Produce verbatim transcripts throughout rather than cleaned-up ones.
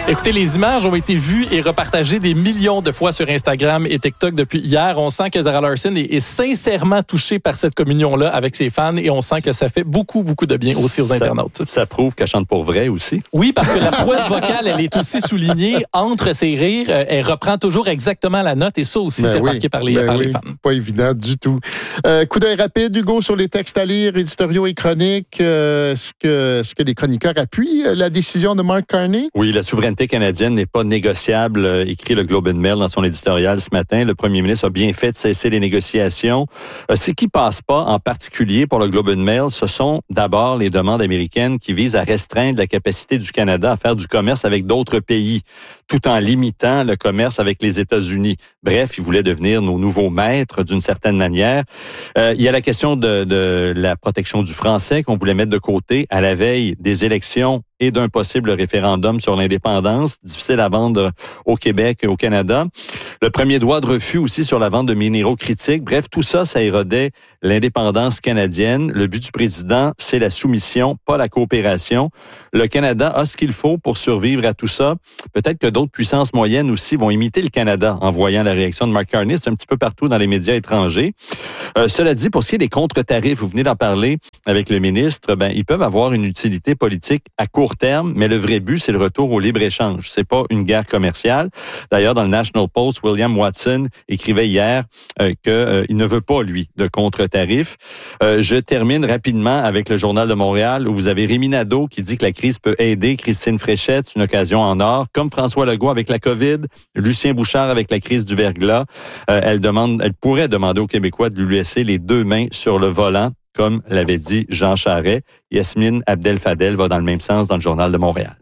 Écoutez, les images ont été vues et repartagées des millions de fois sur Instagram et TikTok depuis hier. On sent que Zara Larsson est, est sincèrement touchée par cette communion-là avec ses fans et on sent que ça fait beaucoup, beaucoup de bien aussi aux ça, internautes. Ça prouve qu'elle chante pour vrai aussi. Oui, parce que la prouesse vocale, elle est aussi soulignée entre ses rires. Elle reprend toujours exactement la note et ça aussi, ben c'est oui, remarqué par les, ben par oui, les fans. Pas évident du tout. Euh, coup d'œil rapide, Hugo, sur les textes à lire, éditoriaux et chroniques. Euh, est-ce que, est-ce que les chroniqueurs appuient la décision de Mark Carney? Oui, la souveraineté canadienne n'est pas négociable, euh, écrit le Globe and Mail dans son éditorial ce matin. Le premier ministre a bien fait de cesser les négociations. Euh, ce qui passe pas, en particulier pour le Globe and Mail, ce sont d'abord les demandes américaines qui visent à restreindre la capacité du Canada à faire du commerce avec d'autres pays, tout en limitant le commerce avec les États-Unis. Bref, ils voulaient devenir nos nouveaux maîtres d'une certaine manière. Euh, il y a la question de, de la protection du français qu'on voulait mettre de côté à la veille des élections et d'un possible référendum sur l'indépendance, difficile à vendre au Québec et au Canada. Le premier droit de refus aussi sur la vente de minéraux critiques. Bref, tout ça, ça érodait l'indépendance canadienne. Le but du président, c'est la soumission, pas la coopération. Le Canada a ce qu'il faut pour survivre à tout ça. Peut-être que d'autres puissances moyennes aussi vont imiter le Canada en voyant la réaction de Mark Carney. C'est un petit peu partout dans les médias étrangers. Euh, cela dit, pour ce qui est des contre-tarifs, vous venez d'en parler avec le ministre, ben, ils peuvent avoir une utilité politique à court terme, mais le vrai but, c'est le retour au libre-échange. C'est pas une guerre commerciale. D'ailleurs, dans le National Post, William Watson écrivait hier euh, qu'il euh, ne veut pas, lui, de contre-tarifs. Euh, je termine rapidement avec le Journal de Montréal, où vous avez Rémi Nadeau qui dit que la crise peut aider Christine Fréchette, c'est une occasion en or, comme François Legault avec la COVID, Lucien Bouchard avec la crise du verglas. Euh, elle demande, elle pourrait demander aux Québécois de lui laisser les deux mains sur le volant, comme l'avait dit Jean Charest. Yasmine Abdel-Fadel va dans le même sens dans le Journal de Montréal.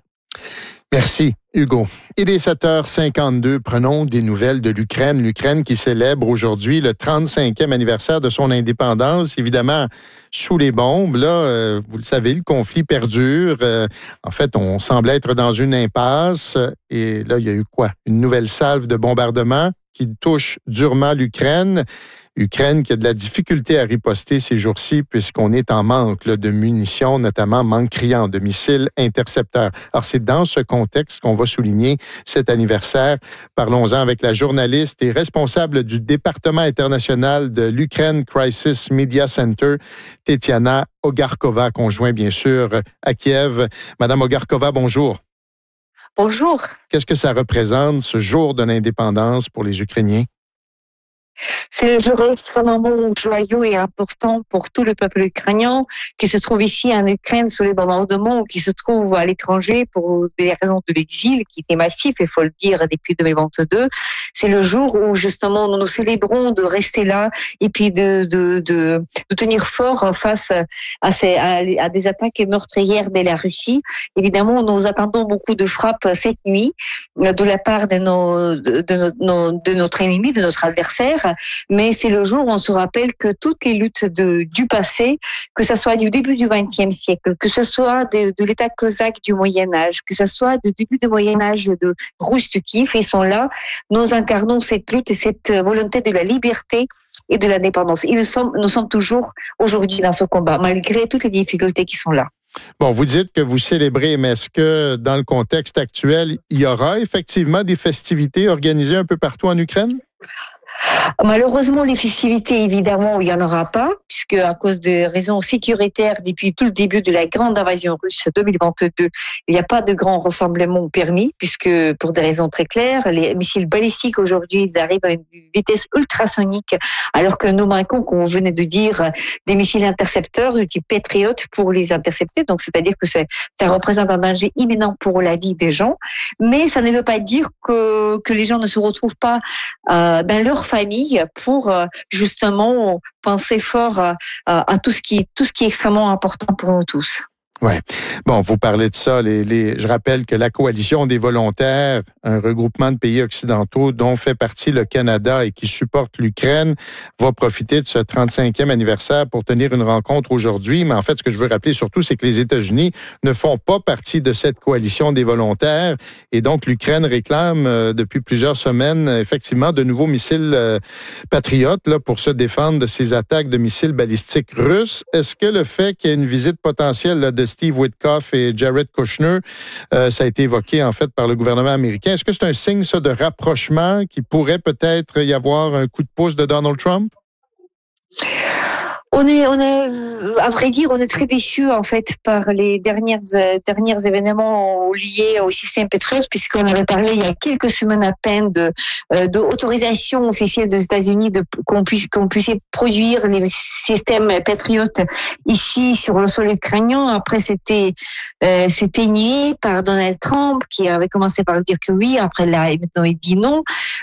Merci, Hugo. Il est sept heures cinquante-deux. Prenons des nouvelles de l'Ukraine. L'Ukraine qui célèbre aujourd'hui le trente-cinquième anniversaire de son indépendance. Évidemment, sous les bombes, là, euh, vous le savez, le conflit perdure. Euh, en fait, on semble être dans une impasse. Et là, il y a eu quoi? Une nouvelle salve de bombardement qui touche durement l'Ukraine. Ukraine qui a de la difficulté à riposter ces jours-ci puisqu'on est en manque là, de munitions, notamment manque criant de missiles intercepteurs. Alors, c'est dans ce contexte qu'on va souligner cet anniversaire. Parlons-en avec la journaliste et responsable du département international de l'Ukraine Crisis Media Center, Tetiana Ogarkova, qu'on joint bien sûr à Kiev. Madame Ogarkova, bonjour. Bonjour. Qu'est-ce que ça représente, ce jour de l'indépendance pour les Ukrainiens? C'est un jour extrêmement joyeux et important pour tout le peuple ukrainien qui se trouve ici en Ukraine sous les bombardements ou qui se trouve à l'étranger pour des raisons de l'exil qui était massif, il faut le dire, depuis deux mille vingt-deux. C'est le jour où justement nous nous célébrons de rester là et puis de, de, de, de tenir fort face à, ces, à, à des attaques meurtrières de la Russie. Évidemment, nous attendons beaucoup de frappes cette nuit de la part de, nos, de, de, nos, de notre ennemi, de notre adversaire. Mais c'est le jour où on se rappelle que toutes les luttes de, du passé, que ce soit du début du vingtième siècle, que ce soit de, de l'état cosaque du Moyen-Âge, que ce soit du début du Moyen-Âge de Roustukif, ils sont là. Nous incarnons cette lutte et cette volonté de la liberté et de l'indépendance. Et nous sommes, nous sommes toujours aujourd'hui dans ce combat, malgré toutes les difficultés qui sont là. Bon, vous dites que vous célébrez, mais est-ce que dans le contexte actuel, il y aura effectivement des festivités organisées un peu partout en Ukraine? Malheureusement, les festivités, évidemment, il n'y en aura pas, puisque à cause de raisons sécuritaires, depuis tout le début de la grande invasion russe deux mille vingt-deux, il n'y a pas de grands rassemblements permis, puisque pour des raisons très claires, les missiles balistiques aujourd'hui, ils arrivent à une vitesse ultrasonique, alors que nous manquons, comme vous venez de dire, des missiles intercepteurs du type Patriot pour les intercepter. Donc, c'est-à-dire que c'est, ça représente un danger imminent pour la vie des gens. Mais ça ne veut pas dire que, que les gens ne se retrouvent pas euh, dans leur famille pour euh, justement penser fort euh, à tout ce qui tout ce qui est extrêmement important pour nous tous. Ouais. Bon, vous parlez de ça. Les, les, je rappelle que la Coalition des volontaires, un regroupement de pays occidentaux dont fait partie le Canada et qui supporte l'Ukraine, va profiter de ce trente-cinquième anniversaire pour tenir une rencontre aujourd'hui. Mais en fait, ce que je veux rappeler surtout, c'est que les États-Unis ne font pas partie de cette Coalition des volontaires. Et donc, l'Ukraine réclame euh, depuis plusieurs semaines, effectivement, de nouveaux missiles euh, patriotes là, pour se défendre de ces attaques de missiles balistiques russes. Est-ce que le fait qu'il y ait une visite potentielle là, de Steve Witkoff et Jared Kushner. Euh, ça a été évoqué, en fait, par le gouvernement américain. Est-ce que c'est un signe, ça, de rapprochement qui pourrait peut-être y avoir un coup de pouce de Donald Trump? On est, on est, à vrai dire, on est très déçus en fait par les dernières euh, derniers événements liés au système Patriot, puisqu'on avait parlé il y a quelques semaines à peine de euh, de autorisation officielle des États-Unis de qu'on puisse qu'on puisse produire les systèmes Patriot ici sur le sol ukrainien. Après, c'était euh, c'était nié par Donald Trump qui avait commencé par dire que oui. Après, là, maintenant, il dit non.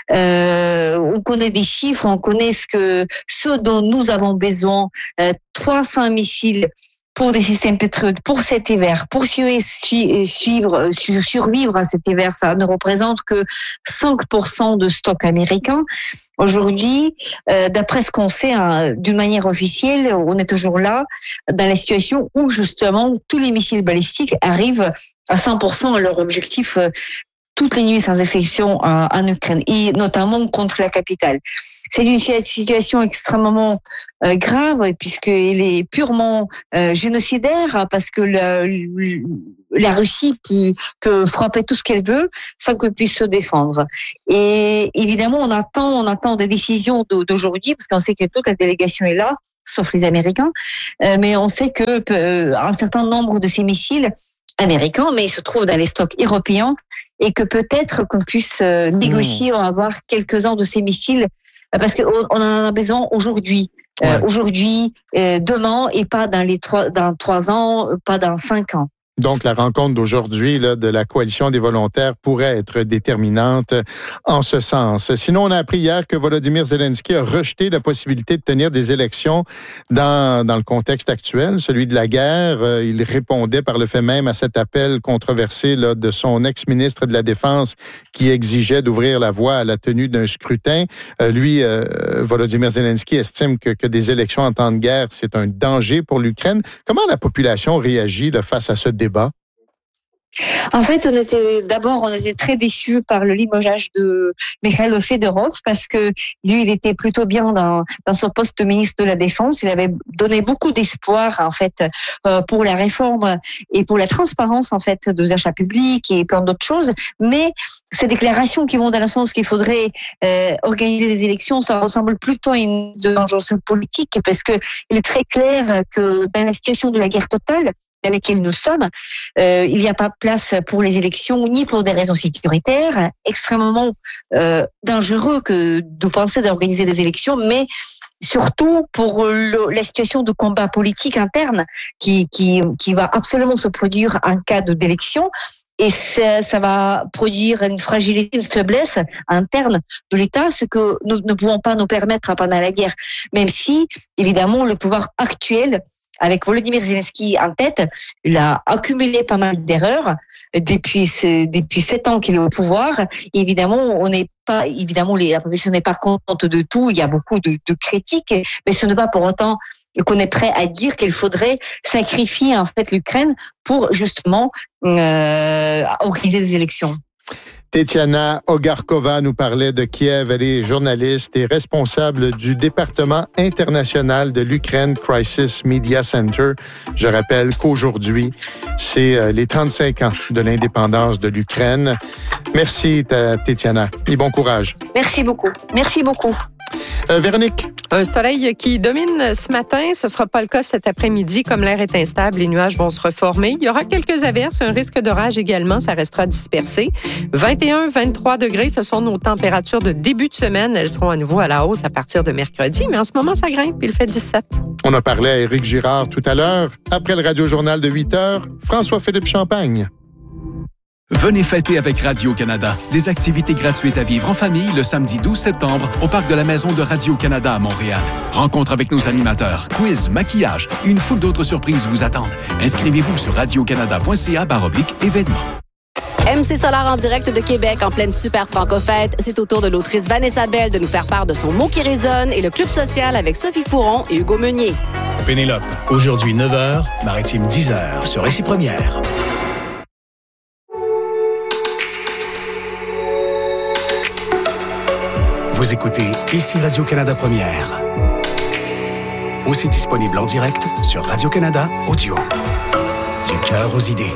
Euh, on connaît des chiffres, on connaît ce que ce dont nous avons besoin. Euh, trois cents missiles pour des systèmes Patriot pour cet hiver, pour suivre, suivre, survivre à cet hiver, ça ne représente que cinq pour cent de stock américain. Aujourd'hui, euh, d'après ce qu'on sait, hein, d'une manière officielle, on est toujours là, dans la situation où justement tous les missiles balistiques arrivent à cent pour cent à leur objectif euh, toutes les nuits sans exception en, en Ukraine, et notamment contre la capitale. C'est une situation extrêmement euh, grave, puisqu'elle est purement euh, génocidaire, parce que la, la Russie peut, peut frapper tout ce qu'elle veut sans qu'elle puisse se défendre. Et évidemment, on attend, on attend des décisions d'aujourd'hui, parce qu'on sait que toute la délégation est là, sauf les Américains, euh, mais on sait que euh, un certain nombre de ces missiles américains, mais ils se trouvent dans les stocks européens, et que peut-être qu'on puisse euh, négocier, mmh. avoir quelques-uns de ces missiles, parce qu'on on en a besoin aujourd'hui, ouais. euh, aujourd'hui, euh, demain, et pas dans les trois, dans trois ans, pas dans cinq ans. Donc, la rencontre d'aujourd'hui là, de la coalition des volontaires pourrait être déterminante en ce sens. Sinon, on a appris hier que Volodymyr Zelensky a rejeté la possibilité de tenir des élections dans, dans le contexte actuel, celui de la guerre. Il répondait par le fait même à cet appel controversé là, de son ex-ministre de la Défense qui exigeait d'ouvrir la voie à la tenue d'un scrutin. Euh, lui, euh, Volodymyr Zelensky estime que, que des élections en temps de guerre, c'est un danger pour l'Ukraine. Comment la population réagit là, face à ce débat? En fait, on était d'abord, on était très déçus par le limogeage de Mikhail Fedorov, parce que lui, il était plutôt bien dans, dans son poste de ministre de la Défense. Il avait donné beaucoup d'espoir, en fait, euh, pour la réforme et pour la transparence, en fait, des achats publics et plein d'autres choses. Mais ces déclarations qui vont dans le sens qu'il faudrait euh, organiser des élections, ça ressemble plutôt à une vengeance politique, parce que il est très clair que dans la situation de la guerre totale dans laquelle nous sommes, euh, il n'y a pas place pour les élections, ni pour des raisons sécuritaires, extrêmement euh, dangereux que de penser d'organiser des élections, mais surtout pour le, la situation de combat politique interne qui, qui, qui va absolument se produire en cas d'élection, et ça, ça va produire une fragilité, une faiblesse interne de l'État, ce que nous ne pouvons pas nous permettre pendant la guerre, même si, évidemment, le pouvoir actuel, avec Volodymyr Zelensky en tête, il a accumulé pas mal d'erreurs depuis depuis sept ans qu'il est au pouvoir. Et évidemment, on n'est pas évidemment la population n'est pas contente de tout. Il y a beaucoup de, de critiques, mais ce n'est pas pour autant qu'on est prêt à dire qu'il faudrait sacrifier en fait l'Ukraine pour justement euh, organiser des élections. Tetiana Ogarkova nous parlait de Kiev. Elle est journaliste et responsable du département international de l'Ukraine Crisis Media Center. Je rappelle qu'aujourd'hui, c'est les trente-cinq ans de l'indépendance de l'Ukraine. Merci, Tetiana, et bon courage. Merci beaucoup. Merci beaucoup. Euh, Véronique. Un soleil qui domine ce matin. Ce ne sera pas le cas cet après-midi. Comme l'air est instable, les nuages vont se reformer. Il y aura quelques averses, un risque d'orage également. Ça restera dispersé. vingt et un, vingt-trois degrés, ce sont nos températures de début de semaine. Elles seront à nouveau à la hausse à partir de mercredi. Mais en ce moment, ça grimpe. Il fait dix-sept. On a parlé à Éric Girard tout à l'heure. Après le Radio-Journal de huit heures, François-Philippe Champagne. Venez fêter avec Radio-Canada. Des activités gratuites à vivre en famille le samedi douze septembre au parc de la Maison de Radio-Canada à Montréal. Rencontre avec nos animateurs, quiz, maquillage et une foule d'autres surprises vous attendent. Inscrivez-vous sur radiocanada.ca baroblique événements. M C Solar en direct de Québec en pleine super franco-fête. C'est au tour de l'autrice Vanessa Bell de nous faire part de son mot qui résonne et le Club social avec Sophie Fouron et Hugo Meunier. Pénélope, aujourd'hui neuf heures, Maritime dix heures sur Récit Première. Vous écoutez ici Radio-Canada Première. Aussi disponible en direct sur Radio-Canada Audio. Du cœur aux idées.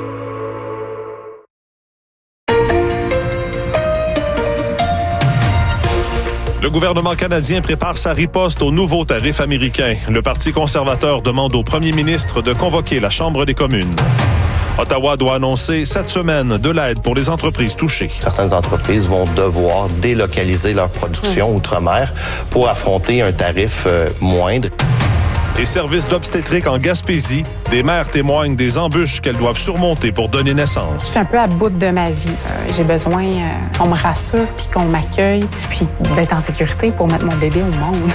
Le gouvernement canadien prépare sa riposte aux nouveaux tarifs américains. Le Parti conservateur demande au premier ministre de convoquer la Chambre des communes. Ottawa doit annoncer cette semaine de l'aide pour les entreprises touchées. Certaines entreprises vont devoir délocaliser leur production outre-mer pour affronter un tarif euh, moindre. Les services d'obstétrique en Gaspésie, des mères témoignent des embûches qu'elles doivent surmonter pour donner naissance. Je suis un peu à bout de ma vie. Euh, j'ai besoin euh, qu'on me rassure, puis qu'on m'accueille, puis d'être en sécurité pour mettre mon bébé au monde.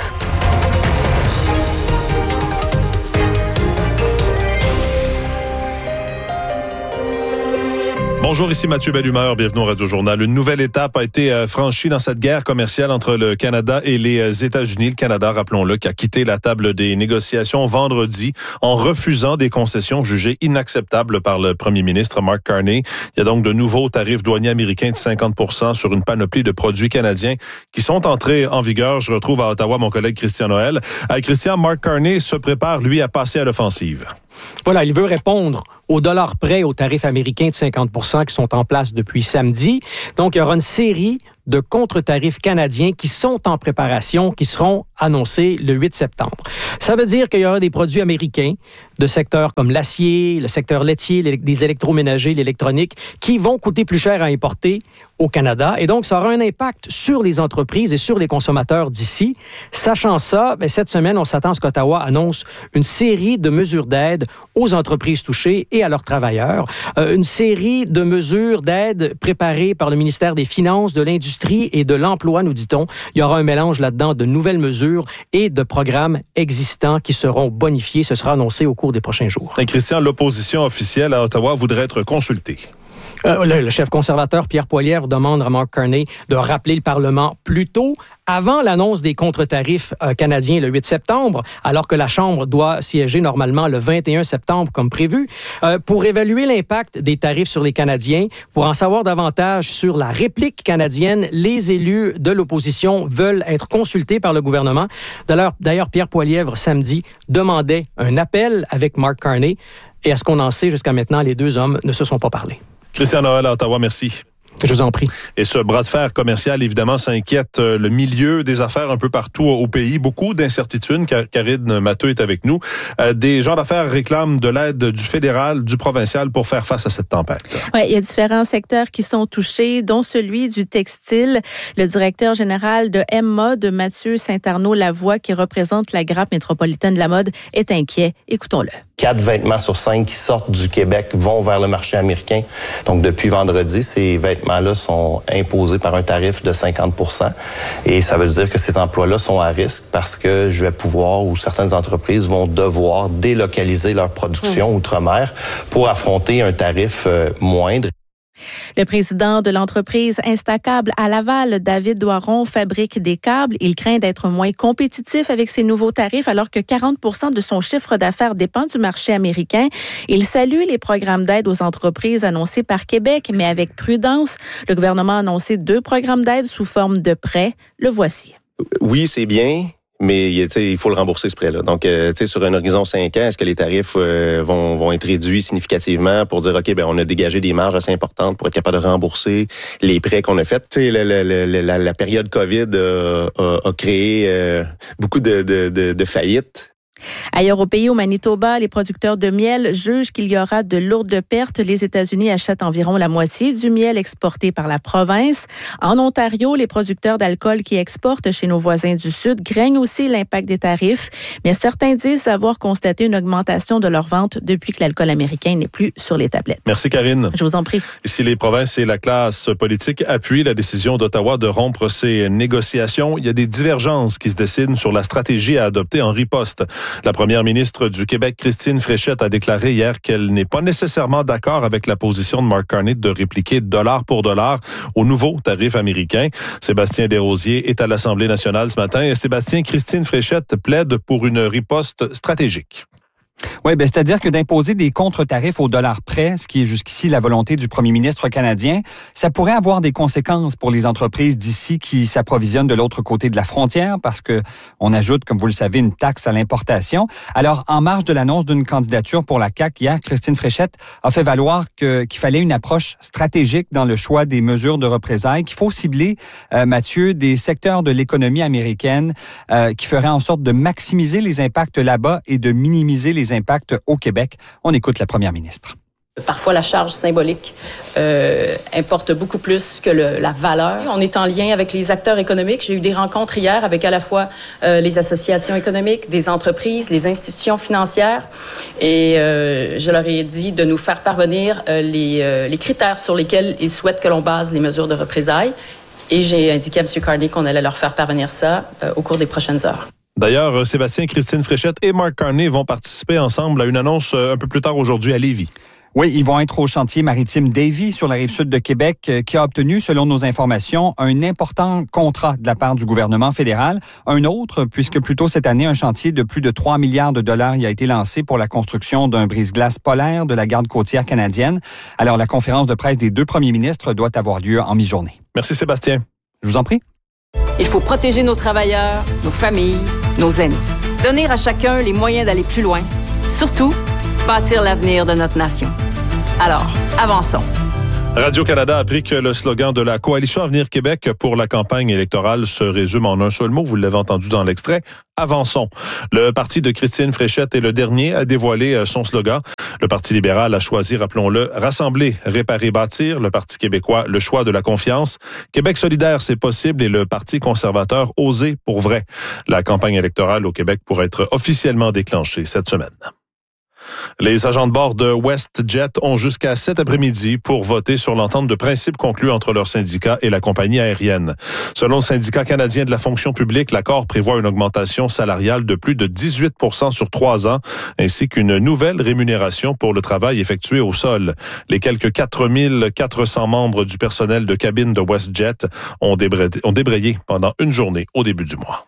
Bonjour, ici Mathieu Bellumeur, bienvenue au Radio-Journal. Une nouvelle étape a été franchie dans cette guerre commerciale entre le Canada et les États-Unis. Le Canada, rappelons-le, qui a quitté la table des négociations vendredi en refusant des concessions jugées inacceptables par le premier ministre Mark Carney. Il y a donc de nouveaux tarifs douaniers américains de cinquante pour cent sur une panoplie de produits canadiens qui sont entrés en vigueur. Je retrouve à Ottawa mon collègue Christian Noël. Euh, Christian, Mark Carney se prépare, lui, à passer à l'offensive. Voilà, il veut répondre au dollar près aux tarifs américains de cinquante pour cent qui sont en place depuis samedi. Donc, il y aura une série de contre-tarifs canadiens qui sont en préparation, qui seront annoncés le huit septembre. Ça veut dire qu'il y aura des produits américains de secteurs comme l'acier, le secteur laitier, les électroménagers, l'électronique, qui vont coûter plus cher à importer au Canada. Et donc, ça aura un impact sur les entreprises et sur les consommateurs d'ici. Sachant ça, bien, cette semaine, on s'attend à ce qu'Ottawa annonce une série de mesures d'aide aux entreprises touchées et à leurs travailleurs. Euh, une série de mesures d'aide préparées par le ministère des Finances, de l'Industrie et de l'Emploi, nous dit-on. Il y aura un mélange là-dedans de nouvelles mesures et de programmes existants qui seront bonifiés. Ce sera annoncé au cours des prochains jours. Et Christian, l'opposition officielle à Ottawa voudrait être consultée. Euh, le, le chef conservateur Pierre Poilievre demande à Mark Carney de rappeler le Parlement plus tôt, avant l'annonce des contre-tarifs euh, canadiens le huit septembre, alors que la Chambre doit siéger normalement le vingt et un septembre comme prévu, euh, pour évaluer l'impact des tarifs sur les Canadiens. Pour en savoir davantage sur la réplique canadienne, les élus de l'opposition veulent être consultés par le gouvernement. D'ailleurs, d'ailleurs Pierre Poilievre, samedi, demandait un appel avec Mark Carney. Et à ce qu'on en sait jusqu'à maintenant, les deux hommes ne se sont pas parlé. Christian Noël à Ottawa, merci. Je vous en prie. Et ce bras de fer commercial, évidemment, ça inquiète le milieu des affaires un peu partout au pays. Beaucoup d'incertitudes. Karine Matteux est avec nous. Euh, des gens d'affaires réclament de l'aide du fédéral, du provincial pour faire face à cette tempête. Oui, il y a différents secteurs qui sont touchés, dont celui du textile. Le directeur général de M-Mode, Mathieu Saint-Arnaud-Lavoie, qui représente la grappe métropolitaine de la mode, est inquiet. Écoutons-le. Quatre vêtements sur cinq qui sortent du Québec vont vers le marché américain. Donc, depuis vendredi, ces vêtements-là sont imposés par un tarif de cinquante pour cent. Et ça veut dire que ces emplois-là sont à risque parce que je vais pouvoir, ou certaines entreprises vont devoir délocaliser leur production mmh. outre-mer pour affronter un tarif euh, moindre. Le président de l'entreprise Instacable à Laval, David Doiron, fabrique des câbles. Il craint d'être moins compétitif avec ces nouveaux tarifs alors que quarante pour cent de son chiffre d'affaires dépend du marché américain. Il salue les programmes d'aide aux entreprises annoncés par Québec, mais avec prudence. Le gouvernement a annoncé deux programmes d'aide sous forme de prêts. Le voici. Oui, c'est bien. Mais il faut le rembourser, ce prêt-là. Donc, euh, sur un horizon cinq ans, est-ce que les tarifs euh, vont, vont être réduits significativement pour dire, OK, ben on a dégagé des marges assez importantes pour être capable de rembourser les prêts qu'on a faits? La, la, la, la, la période COVID a, a, a créé euh, beaucoup de, de, de, de faillites. Ailleurs au pays, au Manitoba, les producteurs de miel jugent qu'il y aura de lourdes pertes. Les États-Unis achètent environ la moitié du miel exporté par la province. En Ontario, les producteurs d'alcool qui exportent chez nos voisins du Sud craignent aussi l'impact des tarifs, mais certains disent avoir constaté une augmentation de leurs ventes depuis que l'alcool américain n'est plus sur les tablettes. Merci Karine. Je vous en prie. Ici, les provinces et la classe politique appuient la décision d'Ottawa de rompre ces négociations. Il y a des divergences qui se dessinent sur la stratégie à adopter en riposte. La première ministre du Québec, Christine Fréchette, a déclaré hier qu'elle n'est pas nécessairement d'accord avec la position de Mark Carney de répliquer dollar pour dollar aux nouveaux tarifs américains. Sébastien Desrosiers est à l'Assemblée nationale ce matin. Et Sébastien, Christine Fréchette plaide pour une riposte stratégique. Oui, ben, c'est-à-dire que d'imposer des contre-tarifs au dollar près, ce qui est jusqu'ici la volonté du premier ministre canadien, ça pourrait avoir des conséquences pour les entreprises d'ici qui s'approvisionnent de l'autre côté de la frontière parce que on ajoute, comme vous le savez, une taxe à l'importation. Alors, en marge de l'annonce d'une candidature pour la C A Q hier, Christine Fréchette a fait valoir que, qu'il fallait une approche stratégique dans le choix des mesures de représailles, qu'il faut cibler, euh, Mathieu, des secteurs de l'économie américaine euh, qui feraient en sorte de maximiser les impacts là-bas et de minimiser les impacts au Québec. On écoute la première ministre. Parfois, la charge symbolique euh, importe beaucoup plus que le, la valeur. On est en lien avec les acteurs économiques. J'ai eu des rencontres hier avec à la fois euh, les associations économiques, des entreprises, les institutions financières. Et euh, je leur ai dit de nous faire parvenir euh, les, euh, les critères sur lesquels ils souhaitent que l'on base les mesures de représailles. Et j'ai indiqué à M. Carney qu'on allait leur faire parvenir ça euh, au cours des prochaines heures. D'ailleurs, Sébastien, Christine Fréchette et Mark Carney vont participer ensemble à une annonce un peu plus tard aujourd'hui à Lévis. Oui, ils vont être au chantier maritime Davie sur la rive sud de Québec qui a obtenu, selon nos informations, un important contrat de la part du gouvernement fédéral. Un autre, puisque plus tôt cette année, un chantier de plus de trois milliards de dollars y a été lancé pour la construction d'un brise-glace polaire de la garde côtière canadienne. Alors, la conférence de presse des deux premiers ministres doit avoir lieu en mi-journée. Merci Sébastien. Je vous en prie. Il faut protéger nos travailleurs, nos familles, nos aînés. Donner à chacun les moyens d'aller plus loin. Surtout, bâtir l'avenir de notre nation. Alors, avançons. Radio-Canada a appris que le slogan de la Coalition Avenir Québec pour la campagne électorale se résume en un seul mot. Vous l'avez entendu dans l'extrait. Avançons. Le parti de Christine Fréchette est le dernier à dévoiler son slogan. Le Parti libéral a choisi, rappelons-le, Rassembler, réparer, bâtir. Le Parti québécois, le choix de la confiance. Québec solidaire, c'est possible. Et le Parti conservateur, oser pour vrai. La campagne électorale au Québec pourrait être officiellement déclenchée cette semaine. Les agents de bord de WestJet ont jusqu'à cet après-midi pour voter sur l'entente de principe conclue entre leur syndicat et la compagnie aérienne. Selon le syndicat canadien de la fonction publique, l'accord prévoit une augmentation salariale de plus de dix-huit pour cent sur trois ans, ainsi qu'une nouvelle rémunération pour le travail effectué au sol. Les quelques quatre mille quatre cents membres du personnel de cabine de WestJet ont débrayé, ont débrayé pendant une journée au début du mois.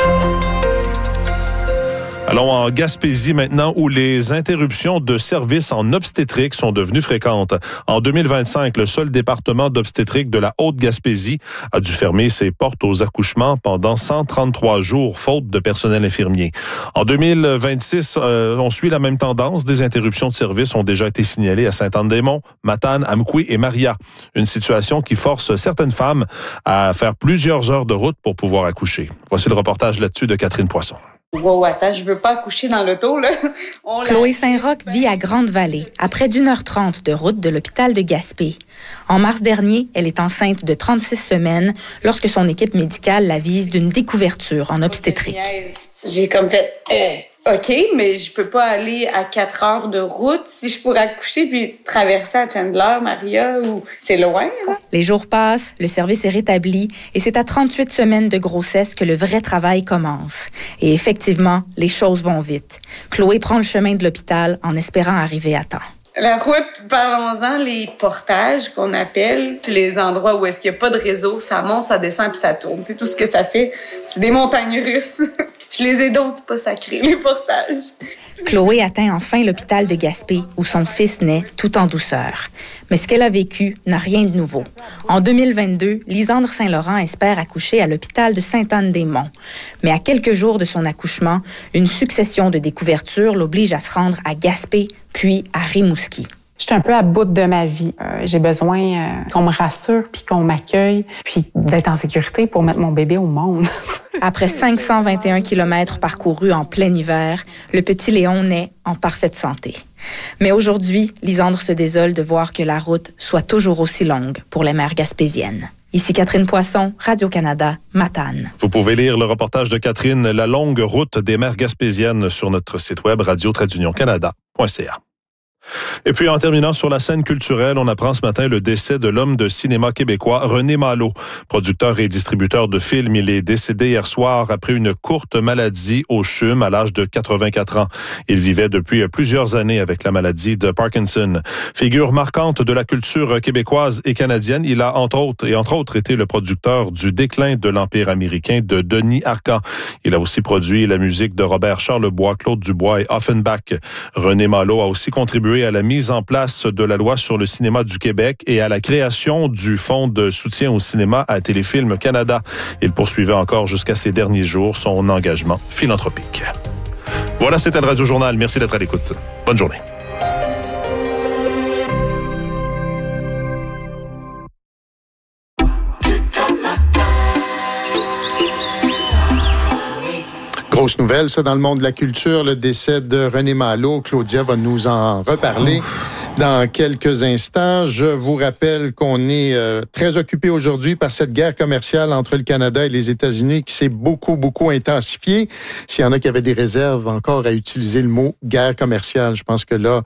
Allons en Gaspésie maintenant, où les interruptions de services en obstétrique sont devenues fréquentes. En deux mille vingt-cinq, le seul département d'obstétrique de la Haute-Gaspésie a dû fermer ses portes aux accouchements pendant cent trente-trois jours, faute de personnel infirmier. En deux mille vingt-six, euh, on suit la même tendance. Des interruptions de services ont déjà été signalées à Sainte-Anne-des-Monts, Matane, Amqui et Maria. Une situation qui force certaines femmes à faire plusieurs heures de route pour pouvoir accoucher. Voici le reportage là-dessus de Catherine Poisson. Wow, attends, je veux pas accoucher dans l'auto, là. On Chloé Saint-Roch vit à Grande-Vallée, à près d'une heure trente de route de l'hôpital de Gaspé. En mars dernier, elle est enceinte de trente-six semaines lorsque son équipe médicale l'avise d'une découverture en obstétrique. J'ai comme fait... Euh. OK, mais je peux pas aller à quatre heures de route si je pourrais accoucher puis traverser à Chandler, Maria, ou c'est loin, là. Les jours passent, le service est rétabli et c'est à trente-huit semaines de grossesse que le vrai travail commence. Et effectivement, les choses vont vite. Chloé prend le chemin de l'hôpital en espérant arriver à temps. La route, parlons-en, les portages qu'on appelle, les endroits où est-ce qu'il n'y a pas de réseau, ça monte, ça descend puis ça tourne. C'est tout ce que ça fait. C'est des montagnes russes. Je les ai donc pas sacrés, les portages. Chloé atteint enfin l'hôpital de Gaspé, où son fils naît tout en douceur. Mais ce qu'elle a vécu n'a rien de nouveau. En deux mille vingt-deux, Lisandre Saint-Laurent espère accoucher à l'hôpital de Sainte-Anne-des-Monts. Mais à quelques jours de son accouchement, une succession de découvertures l'oblige à se rendre à Gaspé, puis à Rimouski. Je suis un peu à bout de ma vie. Euh, j'ai besoin euh, qu'on me rassure, puis qu'on m'accueille, puis d'être en sécurité pour mettre mon bébé au monde. Après cinq cent vingt et un kilomètres parcourus en plein hiver, le petit Léon naît en parfaite santé. Mais aujourd'hui, Lisandre se désole de voir que la route soit toujours aussi longue pour les mères gaspésiennes. Ici Catherine Poisson, Radio-Canada, Matane. Vous pouvez lire le reportage de Catherine, La longue route des mères gaspésiennes, sur notre site web radio tiret union canada point c a. Et puis, en terminant sur la scène culturelle, on apprend ce matin le décès de l'homme de cinéma québécois, René Malo. Producteur et distributeur de films, il est décédé hier soir après une courte maladie au C H U M à l'âge de quatre-vingt-quatre ans. Il vivait depuis plusieurs années avec la maladie de Parkinson. Figure marquante de la culture québécoise et canadienne, il a entre autres, et entre autres été le producteur du déclin de l'Empire américain de Denis Arcand. Il a aussi produit la musique de Robert Charlebois, Claude Dubois et Offenbach. René Malo a aussi contribué à la mise en place de la loi sur le cinéma du Québec et à la création du Fonds de soutien au cinéma à Téléfilm Canada. Il poursuivait encore jusqu'à ses derniers jours son engagement philanthropique. Voilà, c'était le Radio Journal. Merci d'être à l'écoute. Bonne journée. Grosse nouvelle, ça, dans le monde de la culture, le décès de René Malo. Claudia va nous en reparler dans quelques instants. Je vous rappelle qu'on est euh, très occupé aujourd'hui par cette guerre commerciale entre le Canada et les États-Unis qui s'est beaucoup, beaucoup intensifiée. S'il y en a qui avaient des réserves encore à utiliser le mot guerre commerciale, je pense que là,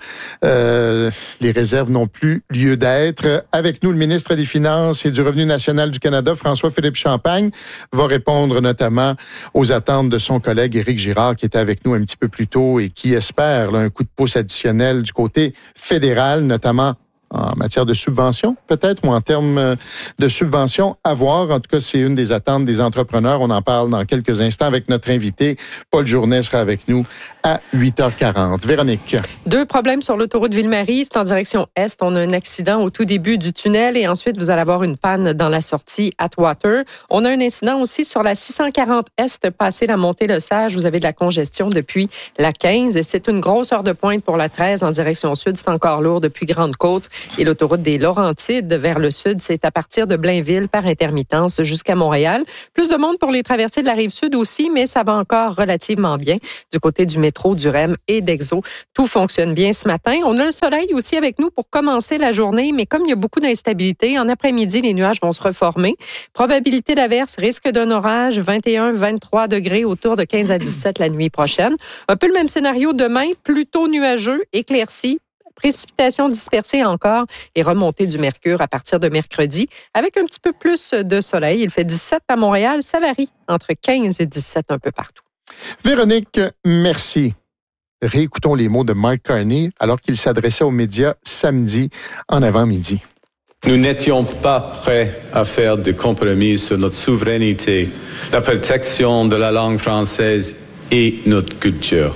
euh, les réserves n'ont plus lieu d'être. Avec nous, le ministre des Finances et du Revenu national du Canada, François-Philippe Champagne, va répondre notamment aux attentes de son collègue Éric Girard, qui était avec nous un petit peu plus tôt et qui espère là, un coup de pouce additionnel du côté fédéral, notamment en matière de subventions, peut-être, ou en termes de subventions à voir. En tout cas, c'est une des attentes des entrepreneurs. On en parle dans quelques instants avec notre invité. Paul Journet sera avec nous à huit heures quarante. Véronique. Deux problèmes sur l'autoroute Ville-Marie. C'est en direction est. On a un accident au tout début du tunnel et ensuite, vous allez avoir une panne dans la sortie Atwater. On a un incident aussi sur la six cent quarante est, passé la montée Le Sage. Vous avez de la congestion depuis la quinze et c'est une grosse heure de pointe pour la treize en direction sud. C'est encore lourd depuis Grande-Côte. Et l'autoroute des Laurentides vers le sud, c'est à partir de Blainville par intermittence jusqu'à Montréal. Plus de monde pour les traversées de la Rive-Sud aussi, mais ça va encore relativement bien du côté du métro, du R E M et d'Exo. Tout fonctionne bien ce matin. On a le soleil aussi avec nous pour commencer la journée, mais comme il y a beaucoup d'instabilité, en après-midi, les nuages vont se reformer. Probabilité d'averse, risque d'un orage, vingt et un à vingt-trois degrés autour de quinze à dix-sept la nuit prochaine. Un peu le même scénario demain, plutôt nuageux, éclairci, précipitations dispersées encore et remontée du mercure à partir de mercredi avec un petit peu plus de soleil. Il fait dix-sept à Montréal. Ça varie entre quinze et dix-sept un peu partout. Véronique, merci. Réécoutons les mots de Mark Carney alors qu'il s'adressait aux médias samedi en avant-midi. Nous n'étions pas prêts à faire de compromis sur notre souveraineté, la protection de la langue française et notre culture.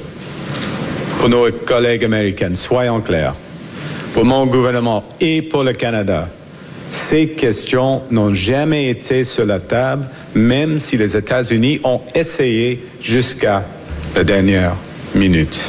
Pour nos collègues américains, soyons clairs, pour mon gouvernement et pour le Canada, ces questions n'ont jamais été sur la table, même si les États-Unis ont essayé jusqu'à la dernière minute.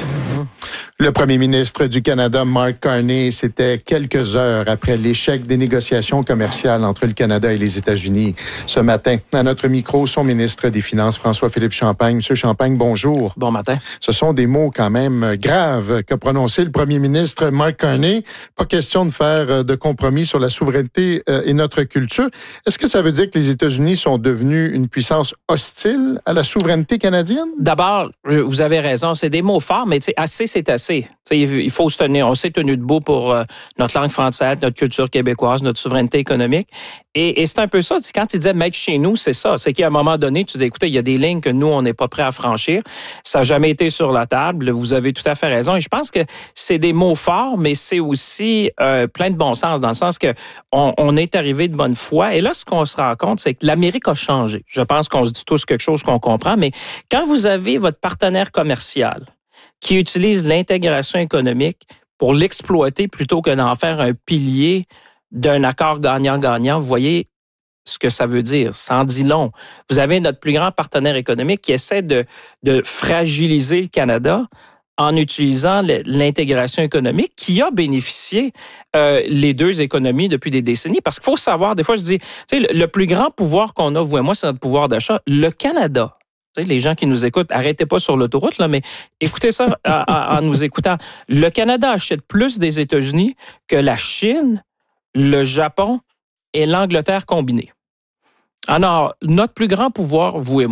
Le premier ministre du Canada, Mark Carney, c'était quelques heures après l'échec des négociations commerciales entre le Canada et les États-Unis. Ce matin, à notre micro, son ministre des Finances, François-Philippe Champagne. Monsieur Champagne, bonjour. Bon matin. Ce sont des mots quand même graves qu'a prononcé le premier ministre Mark Carney. Pas question de faire de compromis sur la souveraineté et notre culture. Est-ce que ça veut dire que les États-Unis sont devenus une puissance hostile à la souveraineté canadienne? D'abord, vous avez raison, c'est des mots forts, mais assez, c'est assez. T'sais, il faut se tenir, on s'est tenu debout pour euh, notre langue française, notre culture québécoise, notre souveraineté économique. Et, et c'est un peu ça, quand il disait mettre chez nous, c'est ça. C'est qu'à un moment donné, tu dis, écoutez, il y a des lignes que nous, on n'est pas prêts à franchir. Ça n'a jamais été sur la table. Vous avez tout à fait raison. Et je pense que c'est des mots forts, mais c'est aussi euh, plein de bon sens, dans le sens que on, on est arrivé de bonne foi. Et là, ce qu'on se rend compte, c'est que l'Amérique a changé. Je pense qu'on se dit tous quelque chose qu'on comprend, mais quand vous avez votre partenaire commercial qui utilise l'intégration économique pour l'exploiter plutôt que d'en faire un pilier d'un accord gagnant-gagnant. Vous voyez ce que ça veut dire. Ça en dit long. Vous avez notre plus grand partenaire économique qui essaie de, de fragiliser le Canada en utilisant l'intégration économique qui a bénéficié euh, les deux économies depuis des décennies. Parce qu'il faut savoir, des fois je dis, tu sais, le, le plus grand pouvoir qu'on a, vous et moi, c'est notre pouvoir d'achat. Le Canada, les gens qui nous écoutent, arrêtez pas sur l'autoroute, là, mais écoutez ça en, en nous écoutant. Le Canada achète plus des États-Unis que la Chine, le Japon et l'Angleterre combinés. Alors, notre plus grand pouvoir, vous et moi,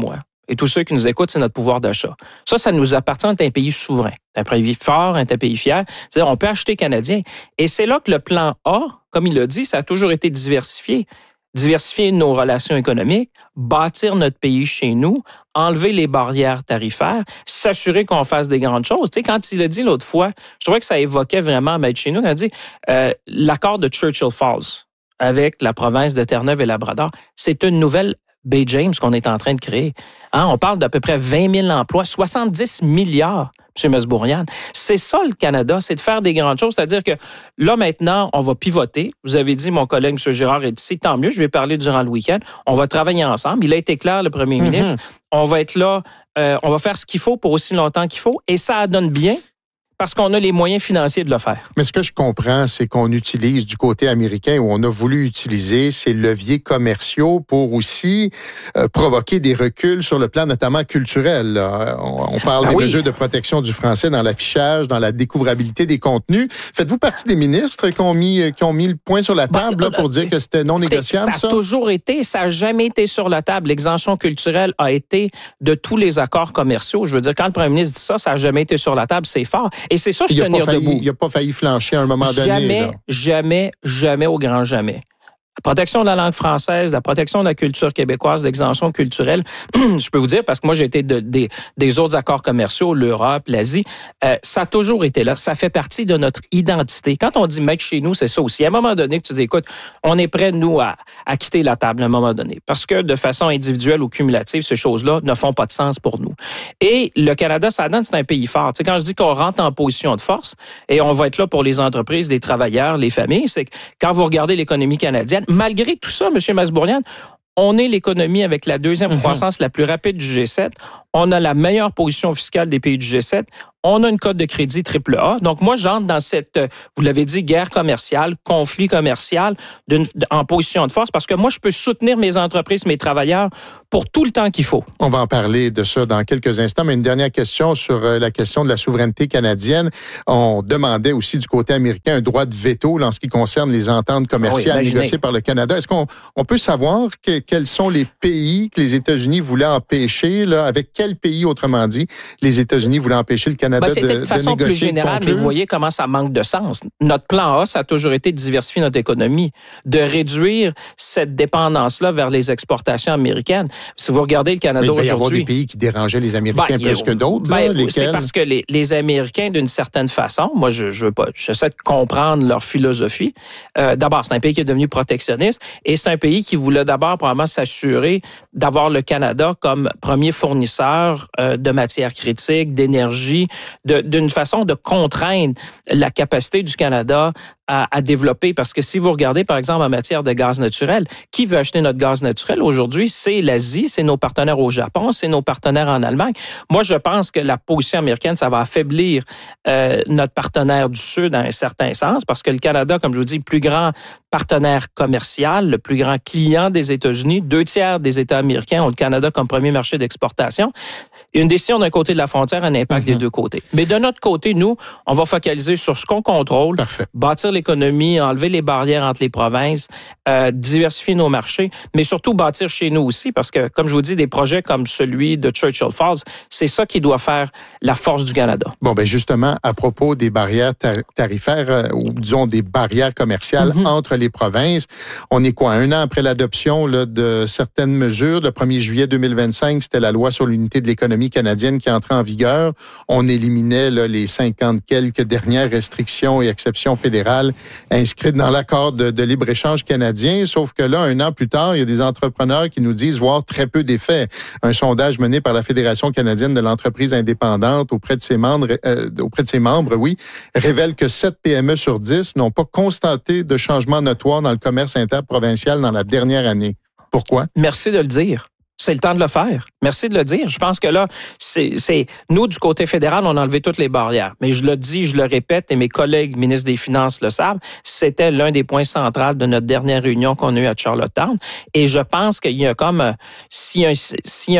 Et tous ceux qui nous écoutent, c'est notre pouvoir d'achat. Ça, ça nous appartient. On est un pays souverain, un pays fort, un pays fier. C'est-à-dire, on peut acheter canadien. Et c'est là que le plan A, comme il l'a dit, ça a toujours été diversifié. Diversifier nos relations économiques, bâtir notre pays chez nous, enlever les barrières tarifaires, s'assurer qu'on fasse des grandes choses. Tu sais, quand il a dit l'autre fois, je trouvais que ça évoquait vraiment Made chez nous, quand il a dit euh, l'accord de Churchill Falls avec la province de Terre-Neuve et Labrador, c'est une nouvelle Bay James qu'on est en train de créer. Hein, on parle d'à peu près vingt mille emplois, soixante-dix milliards, M. Masbourian. C'est ça le Canada, c'est de faire des grandes choses. C'est-à-dire que là, maintenant, on va pivoter. Vous avez dit, mon collègue M. Girard est ici, tant mieux, je vais parler durant le week-end. On va travailler ensemble. Il a été clair, le premier mm-hmm. ministre. On va être là, euh, on va faire ce qu'il faut pour aussi longtemps qu'il faut. Et ça donne bien. Parce qu'on a les moyens financiers de le faire. Mais ce que je comprends, c'est qu'on utilise du côté américain, où on a voulu utiliser ces leviers commerciaux pour aussi euh, provoquer des reculs sur le plan notamment culturel. Là. On, on parle ah des oui. mesures de protection du français dans l'affichage, dans la découvrabilité des contenus. Faites-vous partie des ministres qui ont mis, qui ont mis le point sur la table ben, là, pour dire que c'était non négociable, ça? Ça a toujours été, ça n'a jamais été sur la table. L'exemption culturelle a été de tous les accords commerciaux. Je veux dire, quand le premier ministre dit ça, ça n'a jamais été sur la table, c'est fort. Et c'est ça, je tenir debout. Il n'a pas failli flancher à un moment donné. Jamais, là. jamais, jamais au grand jamais. La protection de la langue française, la protection de la culture québécoise, l'exemption culturelle, je peux vous dire, parce que moi, j'ai été de, de, des autres accords commerciaux, l'Europe, l'Asie, euh, ça a toujours été là. Ça fait partie de notre identité. Quand on dit « mec chez nous », c'est ça aussi. À un moment donné, que tu dis « écoute, on est prêt, nous, à, à quitter la table à un moment donné », parce que de façon individuelle ou cumulative, ces choses-là ne font pas de sens pour nous. Et le Canada, ça donne, c'est un pays fort. Tu sais, quand je dis qu'on rentre en position de force et on va être là pour les entreprises, les travailleurs, les familles, c'est que quand vous regardez l'économie canadienne, malgré tout ça, M. Masbourian, on est l'économie avec la deuxième mm-hmm. croissance la plus rapide du G sept. On a la meilleure position fiscale des pays du G sept. On a une cote de crédit triple A. Donc, moi, j'entre dans cette, vous l'avez dit, guerre commerciale, conflit commercial d'une, en position de force parce que moi, je peux soutenir mes entreprises, mes travailleurs pour tout le temps qu'il faut. On va en parler de ça dans quelques instants, mais une dernière question sur la question de la souveraineté canadienne. On demandait aussi du côté américain un droit de veto en ce qui concerne les ententes commerciales oui, négociées par le Canada. Est-ce qu'on on peut savoir que, quels sont les pays que les États-Unis voulaient empêcher, là, avec quel pays, autrement dit, les États-Unis voulaient empêcher le Canada Ben, c'était de, de façon de plus générale, mais vous voyez comment ça manque de sens. Notre plan A, ça a toujours été de diversifier notre économie, de réduire cette dépendance-là vers les exportations américaines. Si vous regardez le Canada aujourd'hui... Il va y avoir des pays qui dérangeaient les Américains ben, plus que d'autres. Ben, là, lesquels... C'est parce que les, les Américains, d'une certaine façon, moi, je, je veux pas, j'essaie de comprendre leur philosophie. Euh, d'abord, c'est un pays qui est devenu protectionniste et c'est un pays qui voulait d'abord probablement s'assurer d'avoir le Canada comme premier fournisseur euh, de matières critiques, d'énergie, De, d'une façon de contraindre la capacité du Canada à, à développer. Parce que si vous regardez, par exemple, en matière de gaz naturel, qui veut acheter notre gaz naturel aujourd'hui? C'est l'Asie, c'est nos partenaires au Japon, c'est nos partenaires en Allemagne. Moi, je pense que la position américaine, ça va affaiblir euh, notre partenaire du Sud en un certain sens, parce que le Canada, comme je vous dis, le plus grand partenaire commercial, le plus grand client des États-Unis, deux tiers des États américains ont le Canada comme premier marché d'exportation. Une décision d'un côté de la frontière a un impact mm-hmm. des deux côtés. Mais de notre côté, nous, on va focaliser sur ce qu'on contrôle, Parfait. bâtir l'économie, enlever les barrières entre les provinces, euh, diversifier nos marchés, mais surtout bâtir chez nous aussi, parce que, comme je vous dis, des projets comme celui de Churchill Falls, c'est ça qui doit faire la force du Canada. Bon, ben justement, à propos des barrières tar- tarifaires, euh, ou disons des barrières commerciales mm-hmm. entre les provinces, on est quoi, un an après l'adoption là, de certaines mesures, le premier juillet deux mille vingt-cinq, c'était la loi sur l'unité de l'économie canadienne qui entrait en vigueur. On éliminait là, les cinquante quelques dernières restrictions et exceptions fédérales inscrites dans l'accord de, de libre-échange canadien, sauf que là, un an plus tard, il y a des entrepreneurs qui nous disent voir très peu d'effets. Un sondage mené par la Fédération canadienne de l'entreprise indépendante auprès de ses membres, euh, auprès de ses membres, oui, révèle que sept P M E sur dix n'ont pas constaté de changement notoire dans le commerce interprovincial dans la dernière année. Pourquoi? Merci de le dire. C'est le temps de le faire. Merci de le dire. Je pense que là, c'est, c'est nous, du côté fédéral, on a enlevé toutes les barrières. Mais je le dis, je le répète, et mes collègues ministres des Finances le savent, c'était l'un des points centraux de notre dernière réunion qu'on a eue à Charlottetown. Et je pense qu'il y a comme, s'il y a, un, s'il y a un,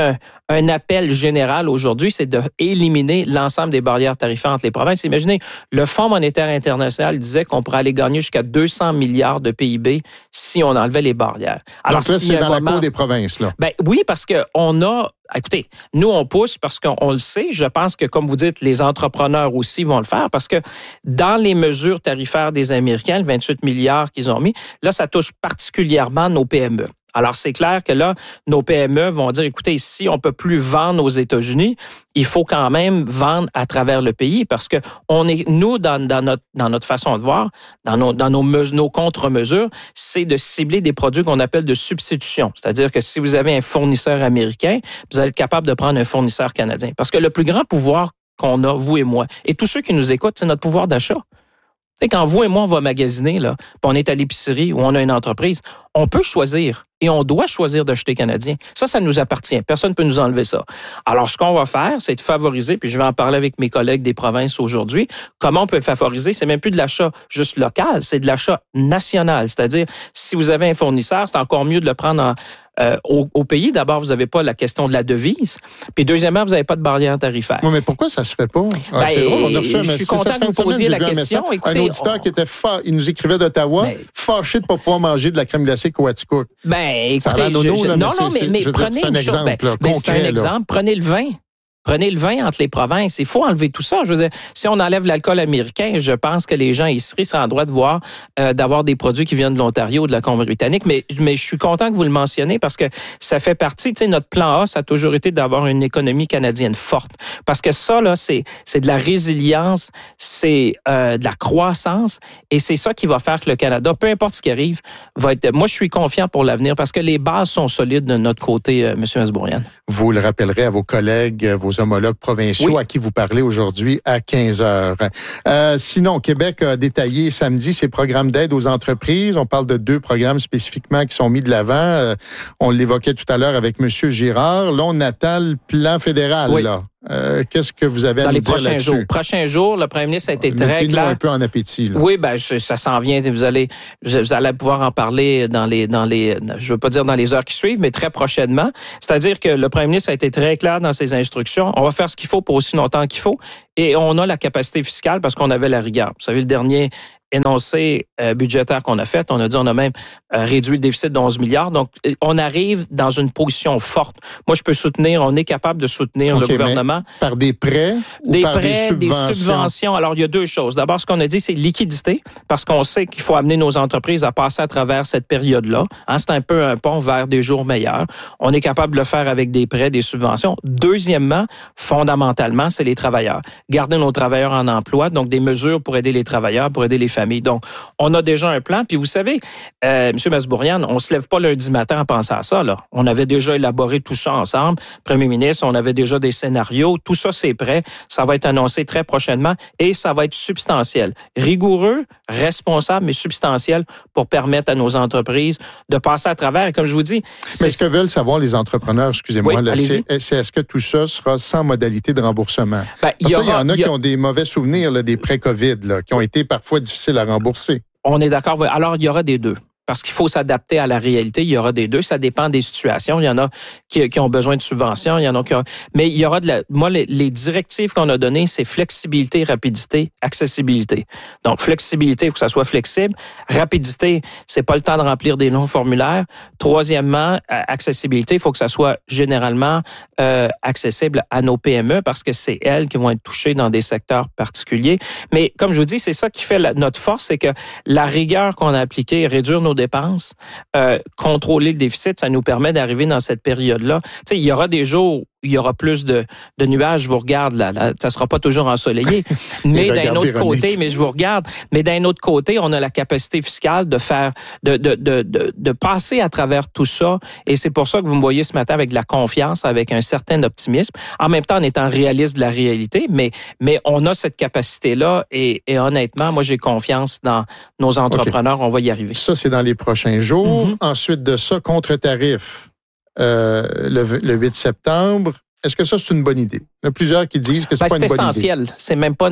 un appel général aujourd'hui, c'est d'éliminer l'ensemble des barrières tarifaires entre les provinces. Imaginez, le Fonds monétaire international disait qu'on pourrait aller gagner jusqu'à deux cents milliards de P I B si on enlevait les barrières. Alors, donc là, si c'est dans moment, la cour des provinces, là. Ben oui, parce qu'on a... Écoutez, nous, on pousse parce qu'on on le sait. Je pense que, comme vous dites, les entrepreneurs aussi vont le faire parce que dans les mesures tarifaires des Américains, le vingt-huit milliards qu'ils ont mis, là, ça touche particulièrement nos P M E. Alors, c'est clair que là, nos P M E vont dire, écoutez, si on peut plus vendre aux États-Unis, il faut quand même vendre à travers le pays parce que on est, nous, dans, dans notre, dans notre façon de voir, dans nos, dans nos, nos contre-mesures, c'est de cibler des produits qu'on appelle de substitution. C'est-à-dire que si vous avez un fournisseur américain, vous allez être capable de prendre un fournisseur canadien. Parce que le plus grand pouvoir qu'on a, vous et moi, et tous ceux qui nous écoutent, c'est notre pouvoir d'achat. Tu sais, quand vous et moi, on va magasiner, là, puis on est à l'épicerie ou on a une entreprise, on peut choisir et on doit choisir d'acheter canadien. Ça, ça nous appartient. Personne ne peut nous enlever ça. Alors, ce qu'on va faire, c'est de favoriser, puis je vais en parler avec mes collègues des provinces aujourd'hui, comment on peut favoriser, c'est même plus de l'achat juste local, c'est de l'achat national. C'est-à-dire, si vous avez un fournisseur, c'est encore mieux de le prendre en, euh, au, au pays. D'abord, vous n'avez pas la question de la devise. Puis deuxièmement, vous n'avez pas de barrière tarifaire. Oui, mais pourquoi ça se fait pas? Ah, ben, c'est drôle, on a reçu un je suis content que vous posiez la question. Écoutez, un auditeur on... qui était fa... il nous écrivait d'Ottawa, ben, fâché de ne pas pouvoir manger de la crème glacée Coaticook. Ben, écoutez, je, je, là, non, non, mais, mais prenez dire, c'est un exemple, ben, là, ben, concret, c'est un exemple. Là. Prenez le vin. Prenez le vin entre les provinces. Il faut enlever tout ça. Je veux dire, si on enlève l'alcool américain, je pense que les gens ici seraient en droit de voir, euh, d'avoir des produits qui viennent de l'Ontario ou de la Colombie-Britannique. Mais, mais je suis content que vous le mentionnez parce que ça fait partie, tu sais, notre plan A, ça a toujours été d'avoir une économie canadienne forte. Parce que ça, là, c'est, c'est de la résilience, c'est euh, de la croissance et c'est ça qui va faire que le Canada, peu importe ce qui arrive, va être... Moi, je suis confiant pour l'avenir parce que les bases sont solides de notre côté, euh, M. Masbourian. Vous le rappellerez à vos collègues, vos homologues provinciaux oui. à qui vous parlez aujourd'hui à quinze heures. Euh, sinon, Québec a détaillé samedi ses programmes d'aide aux entreprises. On parle de deux programmes spécifiquement qui sont mis de l'avant. Euh, on l'évoquait tout à l'heure avec M. Girard. Là, on attend le plan fédéral. Oui. Là. Euh, qu'est-ce que vous avez à Dans nous les dire prochains là-dessus? jours. Prochains jours, le premier ministre a été Mettez-nous très clair. un peu en appétit. Là. Oui, ben ça s'en vient. Vous allez, vous allez pouvoir en parler dans les, dans les, je veux pas dire dans les heures qui suivent, mais très prochainement. C'est-à-dire que le premier ministre a été très clair dans ses instructions. On va faire ce qu'il faut pour aussi longtemps qu'il faut, et on a la capacité fiscale parce qu'on avait la rigueur. Vous savez, le dernier énoncé euh, budgétaire qu'on a fait, on a dit on a même euh, réduit le déficit de onze milliards. Donc, on arrive dans une position forte. Moi, je peux soutenir, on est capable de soutenir okay, le gouvernement. Par des prêts ou des par prêts, des subventions? Des subventions. Alors, il y a deux choses. D'abord, ce qu'on a dit, c'est liquidité, parce qu'on sait qu'il faut amener nos entreprises à passer à travers cette période-là. Hein, c'est un peu un pont vers des jours meilleurs. On est capable de le faire avec des prêts, des subventions. Deuxièmement, fondamentalement, c'est les travailleurs. Garder nos travailleurs en emploi, donc des mesures pour aider les travailleurs, pour aider les familles. Donc, on a déjà un plan. Puis vous savez, euh, M. Masbourian, on ne se lève pas lundi matin en pensant à ça. Là. On avait déjà élaboré tout ça ensemble. Premier ministre, on avait déjà des scénarios. Tout ça, c'est prêt. Ça va être annoncé très prochainement et ça va être substantiel. Rigoureux, responsable, mais substantiel pour permettre à nos entreprises de passer à travers. Et comme je vous dis... Mais ce que veulent savoir les entrepreneurs, excusez-moi, oui, là, c'est, c'est est-ce que tout ça sera sans modalité de remboursement? Ben, Parce qu'il y, aura, y en a y a... qui ont des mauvais souvenirs là, des prêts COVID, là, qui ont été parfois difficiles à rembourser. On est d'accord. Alors, il y aura des deux. Parce qu'il faut s'adapter à la réalité. Il y aura des deux. Ça dépend des situations. Il y en a qui, qui ont besoin de subventions. Il y en a qui ont... Mais il y aura de la... Moi, les, les directives qu'on a données, c'est flexibilité, rapidité, accessibilité. Donc, flexibilité, il faut que ça soit flexible. Rapidité, c'est pas le temps de remplir des longs formulaires. Troisièmement, accessibilité, il faut que ça soit généralement euh, accessible à nos P M E parce que c'est elles qui vont être touchées dans des secteurs particuliers. Mais comme je vous dis, c'est ça qui fait la, notre force, c'est que la rigueur qu'on a appliquée, réduire nos dépenses, euh, contrôler le déficit, ça nous permet d'arriver dans cette période-là. Tu sais, il y aura des jours où il y aura plus de, de nuages, je vous regarde, là, là, ça sera pas toujours ensoleillé. Mais d'un autre Véronique. côté, mais je vous regarde, mais d'un autre côté, on a la capacité fiscale de faire, de, de, de, de, de passer à travers tout ça. Et c'est pour ça que vous me voyez ce matin avec de la confiance, avec un certain optimisme, en même temps en étant réaliste de la réalité, mais, mais on a cette capacité-là et, et honnêtement, moi, j'ai confiance dans nos entrepreneurs, okay. On va y arriver. Ça, c'est dans les prochains jours. Mm-hmm. Ensuite de ça, contre-tarif. Euh, le, le huit septembre. Est-ce que ça, c'est une bonne idée? Il y a plusieurs qui disent que c'est ben, pas une bonne idée. C'est essentiel. C'est même pas une...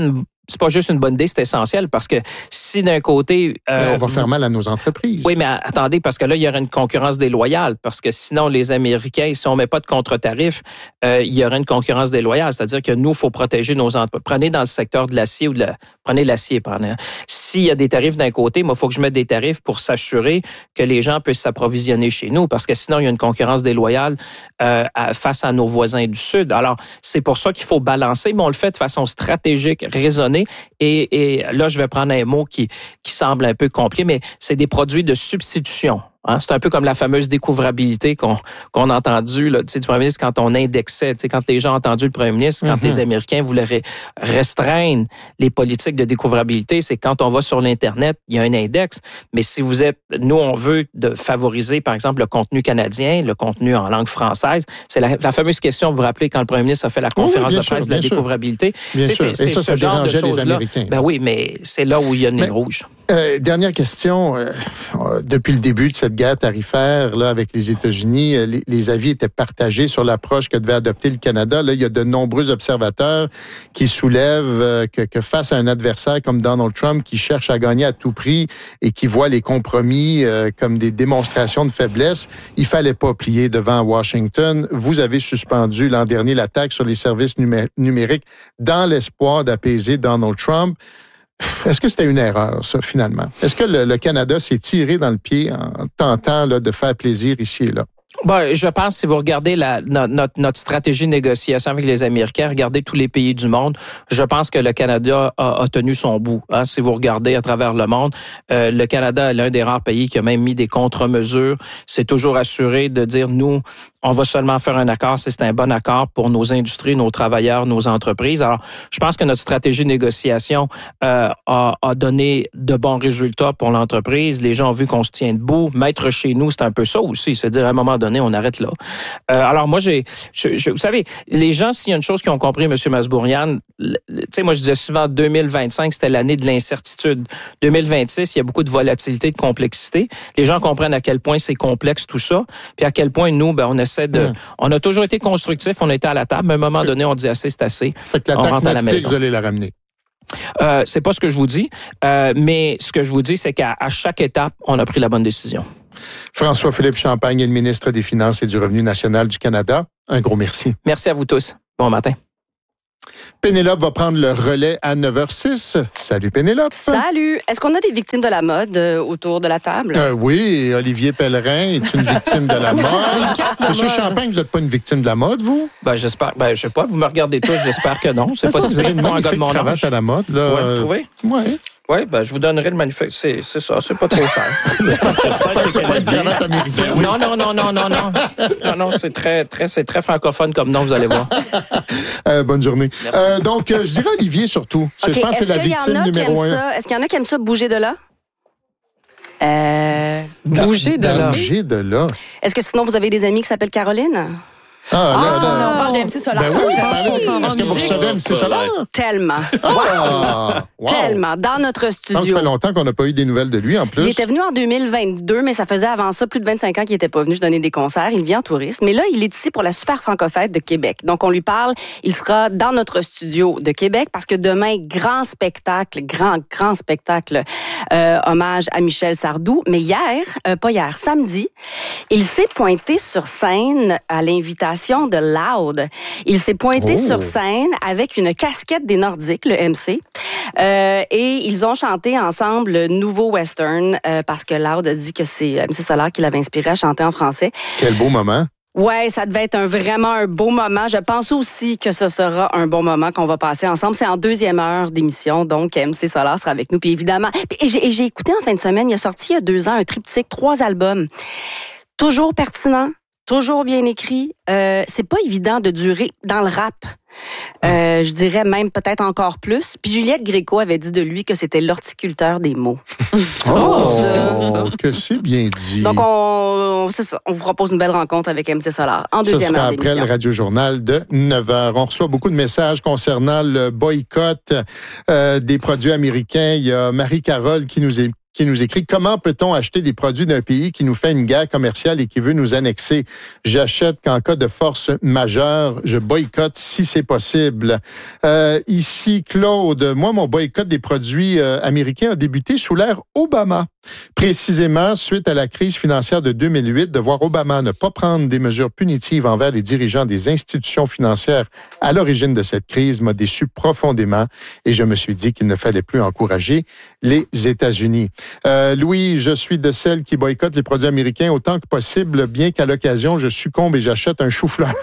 c'est pas juste une bonne idée, c'est essentiel parce que si d'un côté... Euh, on va faire mal à nos entreprises. Oui, mais attendez, parce que là, il y aurait une concurrence déloyale parce que sinon, les Américains, si on met pas de contre-tarif, euh, il y aurait une concurrence déloyale. C'est-à-dire que nous, il faut protéger nos entreprises. Prenez dans le secteur de l'acier ou de la... Prenez l'acier, prenez. S'il y a des tarifs d'un côté, moi, il faut que je mette des tarifs pour s'assurer que les gens puissent s'approvisionner chez nous parce que sinon, il y a une concurrence déloyale euh, à, face à nos voisins du Sud. Alors, c'est pour ça qu'il faut balancer, mais on le fait de façon stratégique, raisonnée. Et, et là, je vais prendre un mot qui, qui semble un peu compliqué, mais c'est des produits de substitution. Hein? C'est un peu comme la fameuse découvrabilité qu'on, qu'on a entendue là, du Premier ministre quand on indexait. Quand les gens ont entendu le Premier ministre, quand mm-hmm. les Américains voulaient ré- restreindre les politiques de découvrabilité, c'est quand on va sur l'Internet, il y a un index. Mais si vous êtes... Nous, on veut de favoriser, par exemple, le contenu canadien, le contenu en langue française. C'est la, la fameuse question, vous vous rappelez, quand le Premier ministre a fait la conférence oui, de presse sûr, de la découvrabilité. Bien sûr. C'est, c'est Et ça, ça dérangeait les Américains. Ben oui, mais c'est là où il y a le nez rouge. Euh, dernière question. Euh, depuis le début de cette guerre tarifaire là, avec les États-Unis, les, les avis étaient partagés sur l'approche que devait adopter le Canada. Là, il y a de nombreux observateurs qui soulèvent euh, que, que face à un adversaire comme Donald Trump qui cherche à gagner à tout prix et qui voit les compromis euh, comme des démonstrations de faiblesse, il fallait pas plier devant Washington. Vous avez suspendu l'an dernier la taxe sur les services numé- numériques dans l'espoir d'apaiser Donald Trump. Est-ce que c'était une erreur, ça, finalement? Est-ce que le, le Canada s'est tiré dans le pied en tentant là, de faire plaisir ici et là? Bon, je pense, si vous regardez la, notre, notre stratégie de négociation avec les Américains, regardez tous les pays du monde, je pense que le Canada a, a tenu son bout. Hein, si vous regardez à travers le monde, euh, le Canada est l'un des rares pays qui a même mis des contre-mesures. C'est toujours assuré de dire, nous, on va seulement faire un accord si c'est un bon accord pour nos industries, nos travailleurs, nos entreprises. Alors, je pense que notre stratégie de négociation euh, a, a donné de bons résultats pour l'entreprise. Les gens ont vu qu'on se tient debout. Mettre chez nous, c'est un peu ça aussi. C'est-à-dire, à un moment donné, on arrête là. Euh, alors, moi, j'ai... Je, je, vous savez, les gens, s'il y a une chose qu'ils ont compris, M. Masbourian, tu sais, moi, je disais souvent deux mille vingt-cinq, c'était l'année de l'incertitude. deux mille vingt-six, il y a beaucoup de volatilité, de complexité. Les gens comprennent à quel point c'est complexe tout ça, puis à quel point nous, ben, on essaie de... Mmh. On a toujours été constructifs, on était à la table, mais à un moment donné, on dit assez, c'est assez. Fait que la on taxe rentre à la Netflix, maison. vous allez la ramener. Euh, c'est pas ce que je vous dis, euh, mais ce que je vous dis, c'est qu'à à chaque étape, on a pris la bonne décision. François-Philippe Champagne est le ministre des Finances et du Revenu national du Canada. Un gros merci. Merci à vous tous. Bon matin. Pénélope va prendre le relais à neuf heures six. Salut Pénélope. Salut. Est-ce qu'on a des victimes de la mode euh, autour de la table? Euh, oui, Olivier Pellerin est une victime de la mode. Monsieur Champagne, vous n'êtes pas une victime de la mode, vous? Ben, j'espère. Ben, je sais pas. Vous me regardez tous, j'espère que non. C'est pas si vous avez pire une pour un gars de mon cravate âge. à la mode, là. Ouais, vous trouvez? Oui. Oui, ben, je vous donnerai le magnifique. C'est, c'est ça, c'est pas trop cher. J'espère que c'est pas une cravate américaine. Non, non, non, non, non, non. Non, non, c'est très, très, c'est très francophone comme nom, vous allez voir. Euh, bonne journée. Euh, donc, euh, je dirais Olivier surtout. Okay. Je pense que c'est la victime numéro un. Ça, est-ce qu'il y en a qui aiment ça bouger de là? Euh... Bouger de là. Bouger de là. Est-ce que sinon vous avez des amis qui s'appellent Caroline? Ah, là, Ah, là. On parle de M C Solar. Ben oui, Oui, on parle parce qu'on s'en va Est-ce que en vous musique. recevez M C Solar? Tellement. Ah, wow. Tellement. Dans notre Ça studio. fait longtemps qu'on n'a pas eu des nouvelles de lui, en plus. Il était venu en deux mille vingt-deux, mais ça faisait avant ça plus de vingt-cinq ans qu'il n'était pas venu. Je donnais des concerts. Il vient en tourisme. Mais là, il est ici pour la Super Francofête de Québec. Donc, on lui parle. Il sera dans notre studio de Québec parce que demain, grand spectacle, grand, grand spectacle, euh, hommage à Michel Sardou. Mais hier, euh, pas hier, samedi, il s'est pointé sur scène à l'invitation de Loud. Il s'est pointé Oh. sur scène avec une casquette des Nordiques, le M C. Euh, et ils ont chanté ensemble le nouveau western euh, parce que Loud a dit que c'est M C Solar qui l'avait inspiré à chanter en français. Quel beau moment. Ouais, ça devait être un, vraiment un beau moment. Je pense aussi que ce sera un bon moment qu'on va passer ensemble. C'est en deuxième heure d'émission, donc M C Solar sera avec nous. Puis évidemment, et j'ai, et j'ai écouté en fin de semaine, il a sorti il y a deux ans un triptyque, trois albums. Toujours pertinent, toujours bien écrit. Euh, c'est pas évident de durer dans le rap. Euh, je dirais même peut-être encore plus. Puis Juliette Gréco avait dit de lui que c'était l'horticulteur des mots. Oh, Ça. que c'est bien dit. Donc, on, c'est ça, on vous propose une belle rencontre avec M C Solar en Ça deuxième sera heure après d'émission. le Radio-Journal de neuf heures. On reçoit beaucoup de messages concernant le boycott euh, des produits américains. Il y a Marie-Carole qui nous, é- qui nous écrit « Comment peut-on acheter des produits d'un pays qui nous fait une guerre commerciale et qui veut nous annexer? J'achète qu'en cas de force majeure, je boycotte si c'est possible. Euh, » Ici, Claude, moi, mon boycott des produits euh, américains a débuté sous l'ère Obama. Précisément, suite à la crise financière de deux mille huit, de voir Obama ne pas prendre des mesures punitives envers les dirigeants des institutions financières à l'origine de cette crise m'a déçu profondément et je me suis dit qu'il ne fallait plus encourager les États-Unis. Euh, Louis, je suis de celles qui boycottent les produits américains autant que possible, bien qu'à l'occasion, je succombe et j'achète un chou-fleur.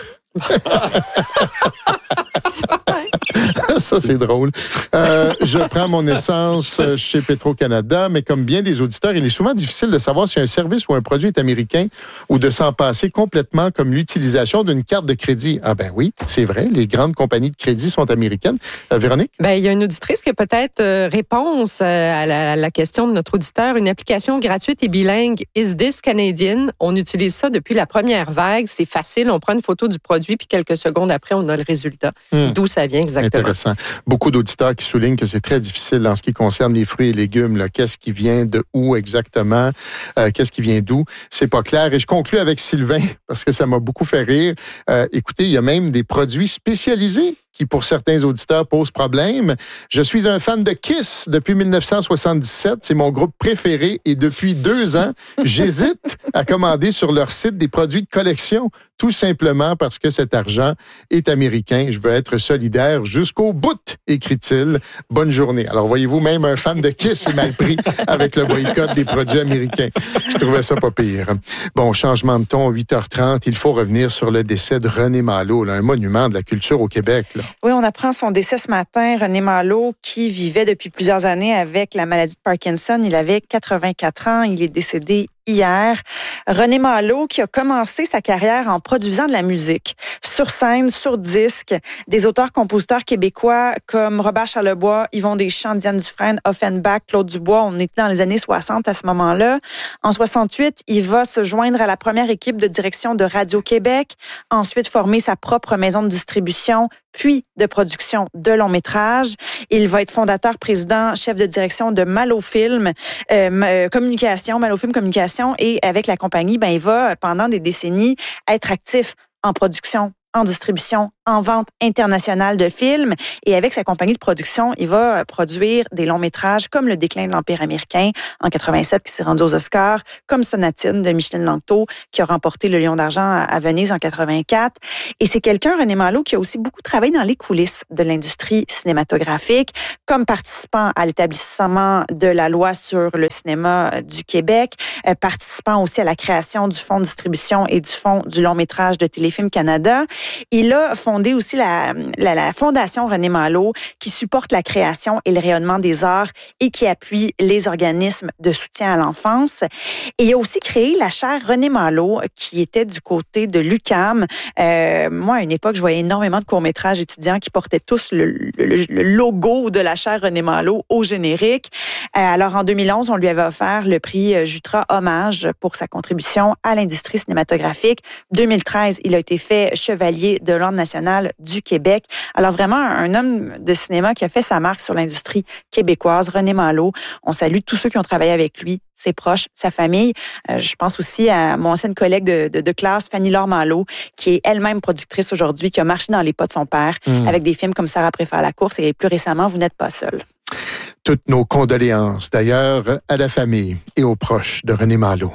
Ça, c'est drôle. Euh, je prends mon essence chez Petro-Canada, mais comme bien des auditeurs, il est souvent difficile de savoir si un service ou un produit est américain ou de s'en passer complètement, comme l'utilisation d'une carte de crédit. Ah ben oui, c'est vrai, les grandes compagnies de crédit sont américaines. Euh, Véronique? Ben, il y a une auditrice qui a peut-être euh, réponse à la, à la question de notre auditeur. Une application gratuite et bilingue, Is This Canadian? On utilise ça depuis la première vague. C'est facile, on prend une photo du produit, puis quelques secondes après, on a le résultat. Hmm. D'où ça vient exactement. Intéressant. Beaucoup d'auditeurs qui soulignent que c'est très difficile en ce qui concerne les fruits et légumes. Là. Qu'est-ce qui vient de où exactement? Euh, qu'est-ce qui vient d'où? C'est pas clair. Et je conclue avec Sylvain, parce que ça m'a beaucoup fait rire. Euh, écoutez, il y a même des produits spécialisés qui, pour certains auditeurs, posent problème. Je suis un fan de Kiss depuis dix-neuf cent soixante-dix-sept. C'est mon groupe préféré et depuis deux ans, j'hésite à commander sur leur site des produits de collection, tout simplement parce que cet argent est américain. Je veux être solidaire jusqu'au bout, écrit-il. Bonne journée. Alors, voyez-vous, même un fan de Kiss est mal pris avec le boycott des produits américains. Je trouvais ça pas pire. Bon, changement de ton, huit heures trente. Il faut revenir sur le décès de René Malo, là, un monument de la culture au Québec. Là. Oui, on apprend son décès ce matin. René Malo, qui vivait depuis plusieurs années avec la maladie de Parkinson, il avait quatre-vingt-quatre ans. Il est décédé hier. René Malo, qui a commencé sa carrière en produisant de la musique, sur scène, sur disque, des auteurs-compositeurs québécois comme Robert Charlebois, Yvon Deschamps, Diane Dufresne, Offenbach, Claude Dubois. On était dans les années soixante à ce moment-là. En soixante-huit, il va se joindre à la première équipe de direction de Radio-Québec, ensuite former sa propre maison de distribution, puis de production de long métrage. Il va être fondateur, président, chef de direction de Malofilm euh, Communication, Malofilm Communication, et avec la compagnie, ben il va pendant des décennies être actif en production, en distribution, en vente internationale de films. Et avec sa compagnie de production, il va produire des longs métrages comme Le déclin de l'Empire américain en quatre-vingt-sept qui s'est rendu aux Oscars, comme Sonatine de Micheline Langto qui a remporté le Lion d'argent à Venise en quatre-vingt-quatre. Et c'est quelqu'un, René Malo, qui a aussi beaucoup travaillé dans les coulisses de l'industrie cinématographique, comme participant à l'établissement de la loi sur le cinéma du Québec, euh, participant aussi à la création du Fonds de distribution et du Fonds du long métrage de Téléfilm Canada. Il a fondé aussi la, la, la Fondation René Malo, qui supporte la création et le rayonnement des arts et qui appuie les organismes de soutien à l'enfance. Et il a aussi créé la chaire René Malo, qui était du côté de l'U Q A M. Euh, moi, à une époque, je voyais énormément de courts-métrages étudiants qui portaient tous le, le, le logo de la chaire René Malo au générique. Euh, alors, en deux mille onze, on lui avait offert le prix Jutra Hommage pour sa contribution à l'industrie cinématographique. deux mille treize, il a été fait chevalier de l'Ordre national du Québec. Alors, vraiment, un homme de cinéma qui a fait sa marque sur l'industrie québécoise, René Malo. On salue tous ceux qui ont travaillé avec lui, ses proches, sa famille. Euh, je pense aussi à mon ancienne collègue de, de, de classe, Fanny-Laure Malo, qui est elle-même productrice aujourd'hui, qui a marché dans les pas de son père mmh. avec des films comme Sarah préfère la course et plus récemment, Vous n'êtes pas seul. Toutes nos condoléances, d'ailleurs, à la famille et aux proches de René Malo.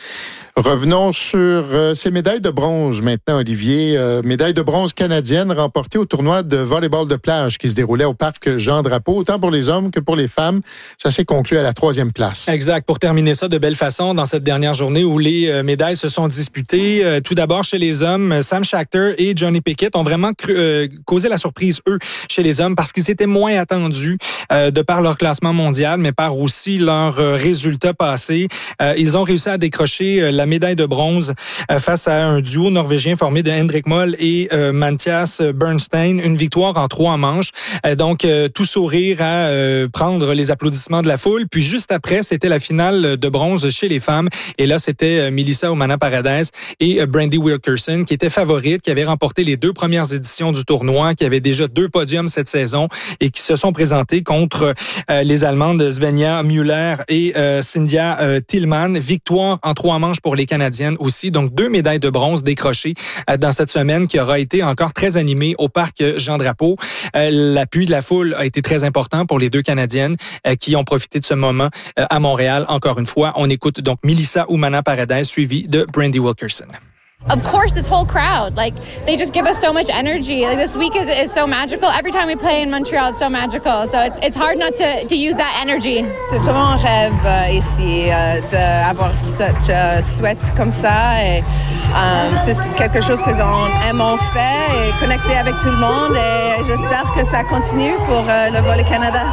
Revenons sur euh, ces médailles de bronze maintenant, Olivier. Euh, médaille de bronze canadienne remportée au tournoi de volleyball de plage qui se déroulait au parc Jean-Drapeau, autant pour les hommes que pour les femmes. Ça s'est conclu à la troisième place. Exact. Pour terminer ça de belle façon dans cette dernière journée où les euh, médailles se sont disputées. Euh, tout d'abord, chez les hommes, Sam Schachter et Johnny Pickett ont vraiment cru, euh, causé la surprise, eux, chez les hommes, parce qu'ils étaient moins attendus euh, de par leur classement mondial, mais par aussi leurs euh, résultats passés. Euh, ils ont réussi à décrocher euh, la la médaille de bronze euh, face à un duo norvégien formé de Hendrik Moll et euh, Mathias Bernstein. Une victoire en trois manches. Euh, donc, euh, tout sourire à euh, prendre les applaudissements de la foule. Puis juste après, c'était la finale de bronze chez les femmes. Et là, c'était euh, Melissa Umana-Paredes et euh, Brandy Wilkerson qui étaient favorites, qui avaient remporté les deux premières éditions du tournoi, qui avaient déjà deux podiums cette saison et qui se sont présentées contre euh, les Allemandes Svenja Müller et euh, Cynthia euh, Tillman. Victoire en trois manches pour les Canadiennes aussi. Donc, deux médailles de bronze décrochées euh, dans cette semaine qui aura été encore très animée au parc Jean-Drapeau. Euh, l'appui de la foule a été très important pour les deux Canadiennes euh, qui ont profité de ce moment euh, à Montréal. Encore une fois, on écoute donc Melissa Umana-Paredes suivie de Brandy Wilkerson. Of course, this whole crowd, like, they just give us so much energy. Like, this week is, is so magical. Every time we play in Montreal, it's so magical. So it's, it's hard not to, to use that energy. C'est vraiment un rêve euh, ici euh, d'avoir cette euh, souhait comme ça. Et, euh, c'est quelque chose que nous aimons faire et connecter avec tout le monde. Et j'espère que ça continue pour euh, le Volley Canada.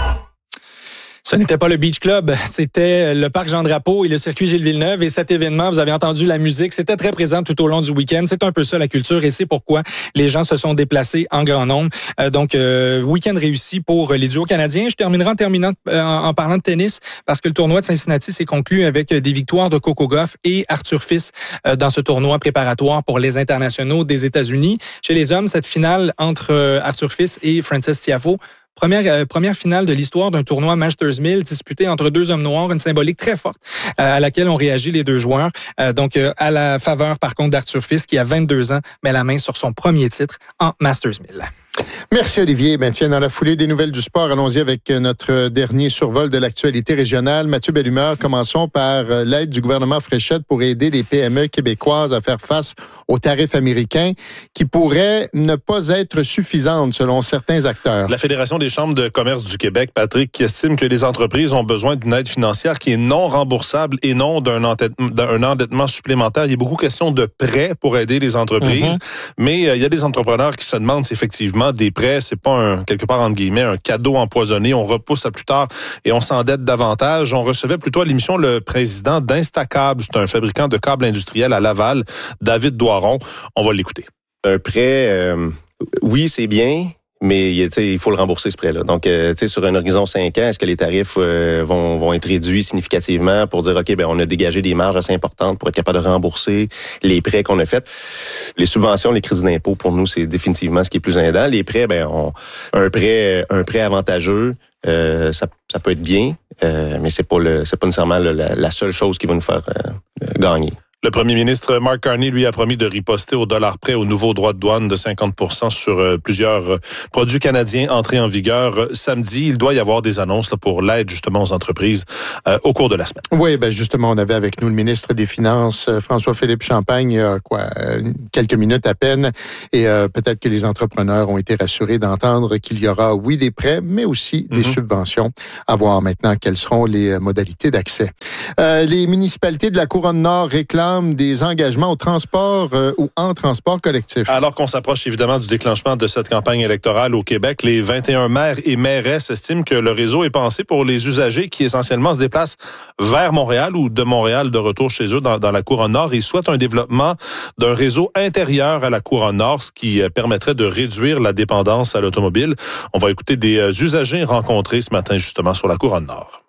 Ce n'était pas le Beach Club, c'était le Parc Jean-Drapeau et le circuit Gilles Villeneuve. Et cet événement, vous avez entendu la musique, c'était très présent tout au long du week-end. C'est un peu ça la culture et c'est pourquoi les gens se sont déplacés en grand nombre. Euh, donc, euh, week-end réussi pour les duos canadiens. Je terminerai en terminant euh, en parlant de tennis parce que le tournoi de Cincinnati s'est conclu avec des victoires de Coco Gauff et Arthur Fils euh, dans ce tournoi préparatoire pour les internationaux des États-Unis. Chez les hommes, cette finale entre euh, Arthur Fils et Frances Tiafoe, Première, euh, première finale de l'histoire d'un tournoi Masters mille disputé entre deux hommes noirs, une symbolique très forte euh, à laquelle ont réagi les deux joueurs. Euh, donc, euh, à la faveur, par contre, d'Arthur Fils, qui a vingt-deux ans, met la main sur son premier titre en Masters mille. Merci Olivier. Ben, tiens, dans la foulée des nouvelles du sport, allons-y avec notre dernier survol de l'actualité régionale. Mathieu Bellumeur, commençons par l'aide du gouvernement Fréchette pour aider les P M E québécoises à faire face aux tarifs américains qui pourraient ne pas être suffisantes selon certains acteurs. La Fédération des chambres de commerce du Québec, Patrick, qui estime que les entreprises ont besoin d'une aide financière qui est non remboursable et non d'un endettement supplémentaire. Il y a beaucoup de questions de prêts pour aider les entreprises, mm-hmm. mais euh, il y a des entrepreneurs qui se demandent si effectivement des prêts, c'est pas un, quelque part entre guillemets, un cadeau empoisonné, on repousse à plus tard et on s'endette davantage. On recevait plutôt à l'émission le président d'Instacable, c'est un fabricant de câbles industriels à Laval, David Doiron. On va l'écouter. Un prêt, euh, oui, c'est bien, mais il faut le rembourser ce prêt-là. Donc, euh, sur un horizon cinq ans, est-ce que les tarifs euh, vont, vont être réduits significativement pour dire, OK, ben on a dégagé des marges assez importantes pour être capable de rembourser les prêts qu'on a faits? Les subventions, les crédits d'impôt, pour nous, c'est définitivement ce qui est plus aidant. Les prêts, ben on, un prêt un prêt avantageux, euh, ça, ça peut être bien, euh, mais c'est pas le c'est pas nécessairement le, la, la seule chose qui va nous faire euh, gagner. Le premier ministre Mark Carney lui a promis de riposter au dollar près au nouveau droit de douane de cinquante pour cent sur euh, plusieurs euh, produits canadiens entrés en vigueur euh, samedi. Il doit y avoir des annonces là, pour l'aide justement aux entreprises euh, au cours de la semaine. Oui, ben justement, on avait avec nous le ministre des Finances, euh, François-Philippe Champagne, il y a quoi, euh, quelques minutes à peine. Et euh, peut-être que les entrepreneurs ont été rassurés d'entendre qu'il y aura, oui, des prêts, mais aussi des mm-hmm. subventions. À voir maintenant quelles seront les modalités d'accès. Euh, les municipalités de la Couronne-Nord réclament des engagements au transport euh, ou en transport collectif. Alors qu'on s'approche évidemment du déclenchement de cette campagne électorale au Québec, les vingt et un maires et mairesses estiment que le réseau est pensé pour les usagers qui essentiellement se déplacent vers Montréal ou de Montréal de retour chez eux dans, dans la Couronne-Nord. Ils souhaitent un développement d'un réseau intérieur à la Couronne-Nord, ce qui permettrait de réduire la dépendance à l'automobile. On va écouter des usagers rencontrés ce matin justement sur la Couronne-Nord.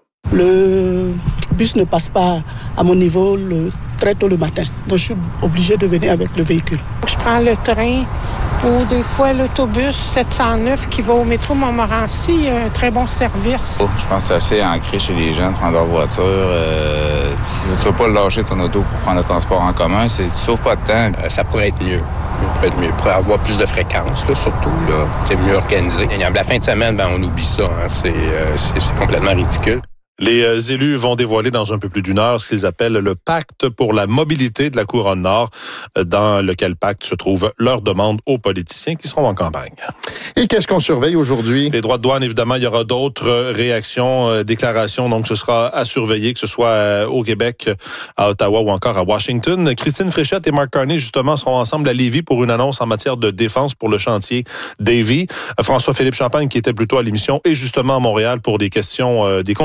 Le bus ne passe pas à mon niveau le, très tôt le matin. Donc, je suis obligée de venir avec le véhicule. Je prends le train ou des fois l'autobus sept cent neuf qui va au métro Montmorency. Il y a un très bon service. Je pense que c'est assez ancré chez les gens de prendre leur voiture. Euh, si tu ne vas pas lâcher ton auto pour prendre le transport en commun, c'est, tu sauves pas de temps. Euh, ça pourrait être mieux. Ça pourrait être mieux. Pour avoir plus de fréquences, là, surtout. Là, c'est mieux organisé. Et la fin de semaine, ben, on oublie ça. Hein. C'est, euh, c'est, c'est complètement ridicule. Les élus vont dévoiler dans un peu plus d'une heure ce qu'ils appellent le pacte pour la mobilité de la Couronne-Nord, dans lequel pacte se trouve leur demande aux politiciens qui seront en campagne. Et qu'est-ce qu'on surveille aujourd'hui? Les droits de douane, évidemment, il y aura d'autres réactions, euh, déclarations, donc ce sera à surveiller, que ce soit euh, au Québec, à Ottawa ou encore à Washington. Christine Fréchette et Mark Carney, justement, seront ensemble à Lévis pour une annonce en matière de défense pour le chantier Davy. Euh, François-Philippe Champagne, qui était plutôt à l'émission, est justement à Montréal pour des questions, euh, des consultations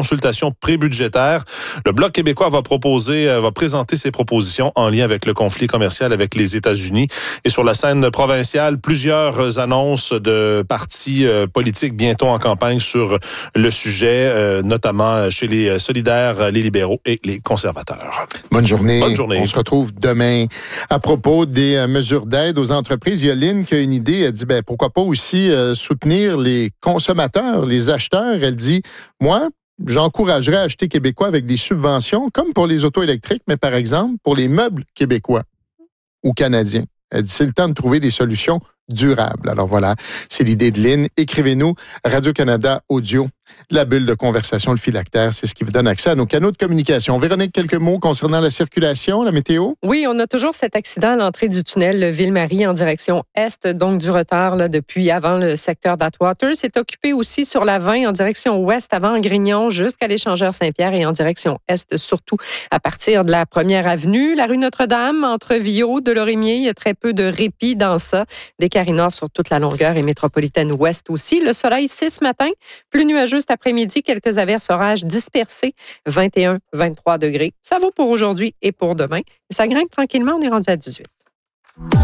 négociations prébudgétaires. Le Bloc québécois va proposer, va présenter ses propositions en lien avec le conflit commercial avec les États-Unis. Et sur la scène provinciale, plusieurs annonces de partis politiques bientôt en campagne sur le sujet, notamment chez les solidaires, les libéraux et les conservateurs. Bonne journée. Bonne journée. On se retrouve demain. À propos des mesures d'aide aux entreprises, il y a Lynn qui a une idée. Elle dit, ben, pourquoi pas aussi euh, soutenir les consommateurs, les acheteurs. Elle dit, moi, j'encouragerais à acheter québécois avec des subventions, comme pour les autos électriques, mais par exemple, pour les meubles québécois ou canadiens. Elle dit, c'est le temps de trouver des solutions durables. Alors voilà, c'est l'idée de Lynn. Écrivez-nous, Radio-Canada Audio, la bulle de conversation, le phylactère, c'est ce qui vous donne accès à nos canaux de communication. Véronique, quelques mots concernant la circulation, la météo? Oui, on a toujours cet accident à l'entrée du tunnel Ville-Marie en direction est, donc du retard là, depuis avant le secteur d'Atwater. C'est occupé aussi sur la vingt en direction ouest avant Grignon jusqu'à l'échangeur Saint-Pierre et en direction est, surtout à partir de la première avenue. La rue Notre-Dame, entre Viau, de Lorimier, il y a très peu de répit dans ça. Des Carins sur toute la longueur et métropolitaine ouest aussi. Le soleil, c'est ce matin. Plus nuageux cet après-midi. Quelques averses orages dispersés. vingt et un, vingt-trois degrés. Ça vaut pour aujourd'hui et pour demain. Et ça grimpe tranquillement. On est rendu à dix-huit.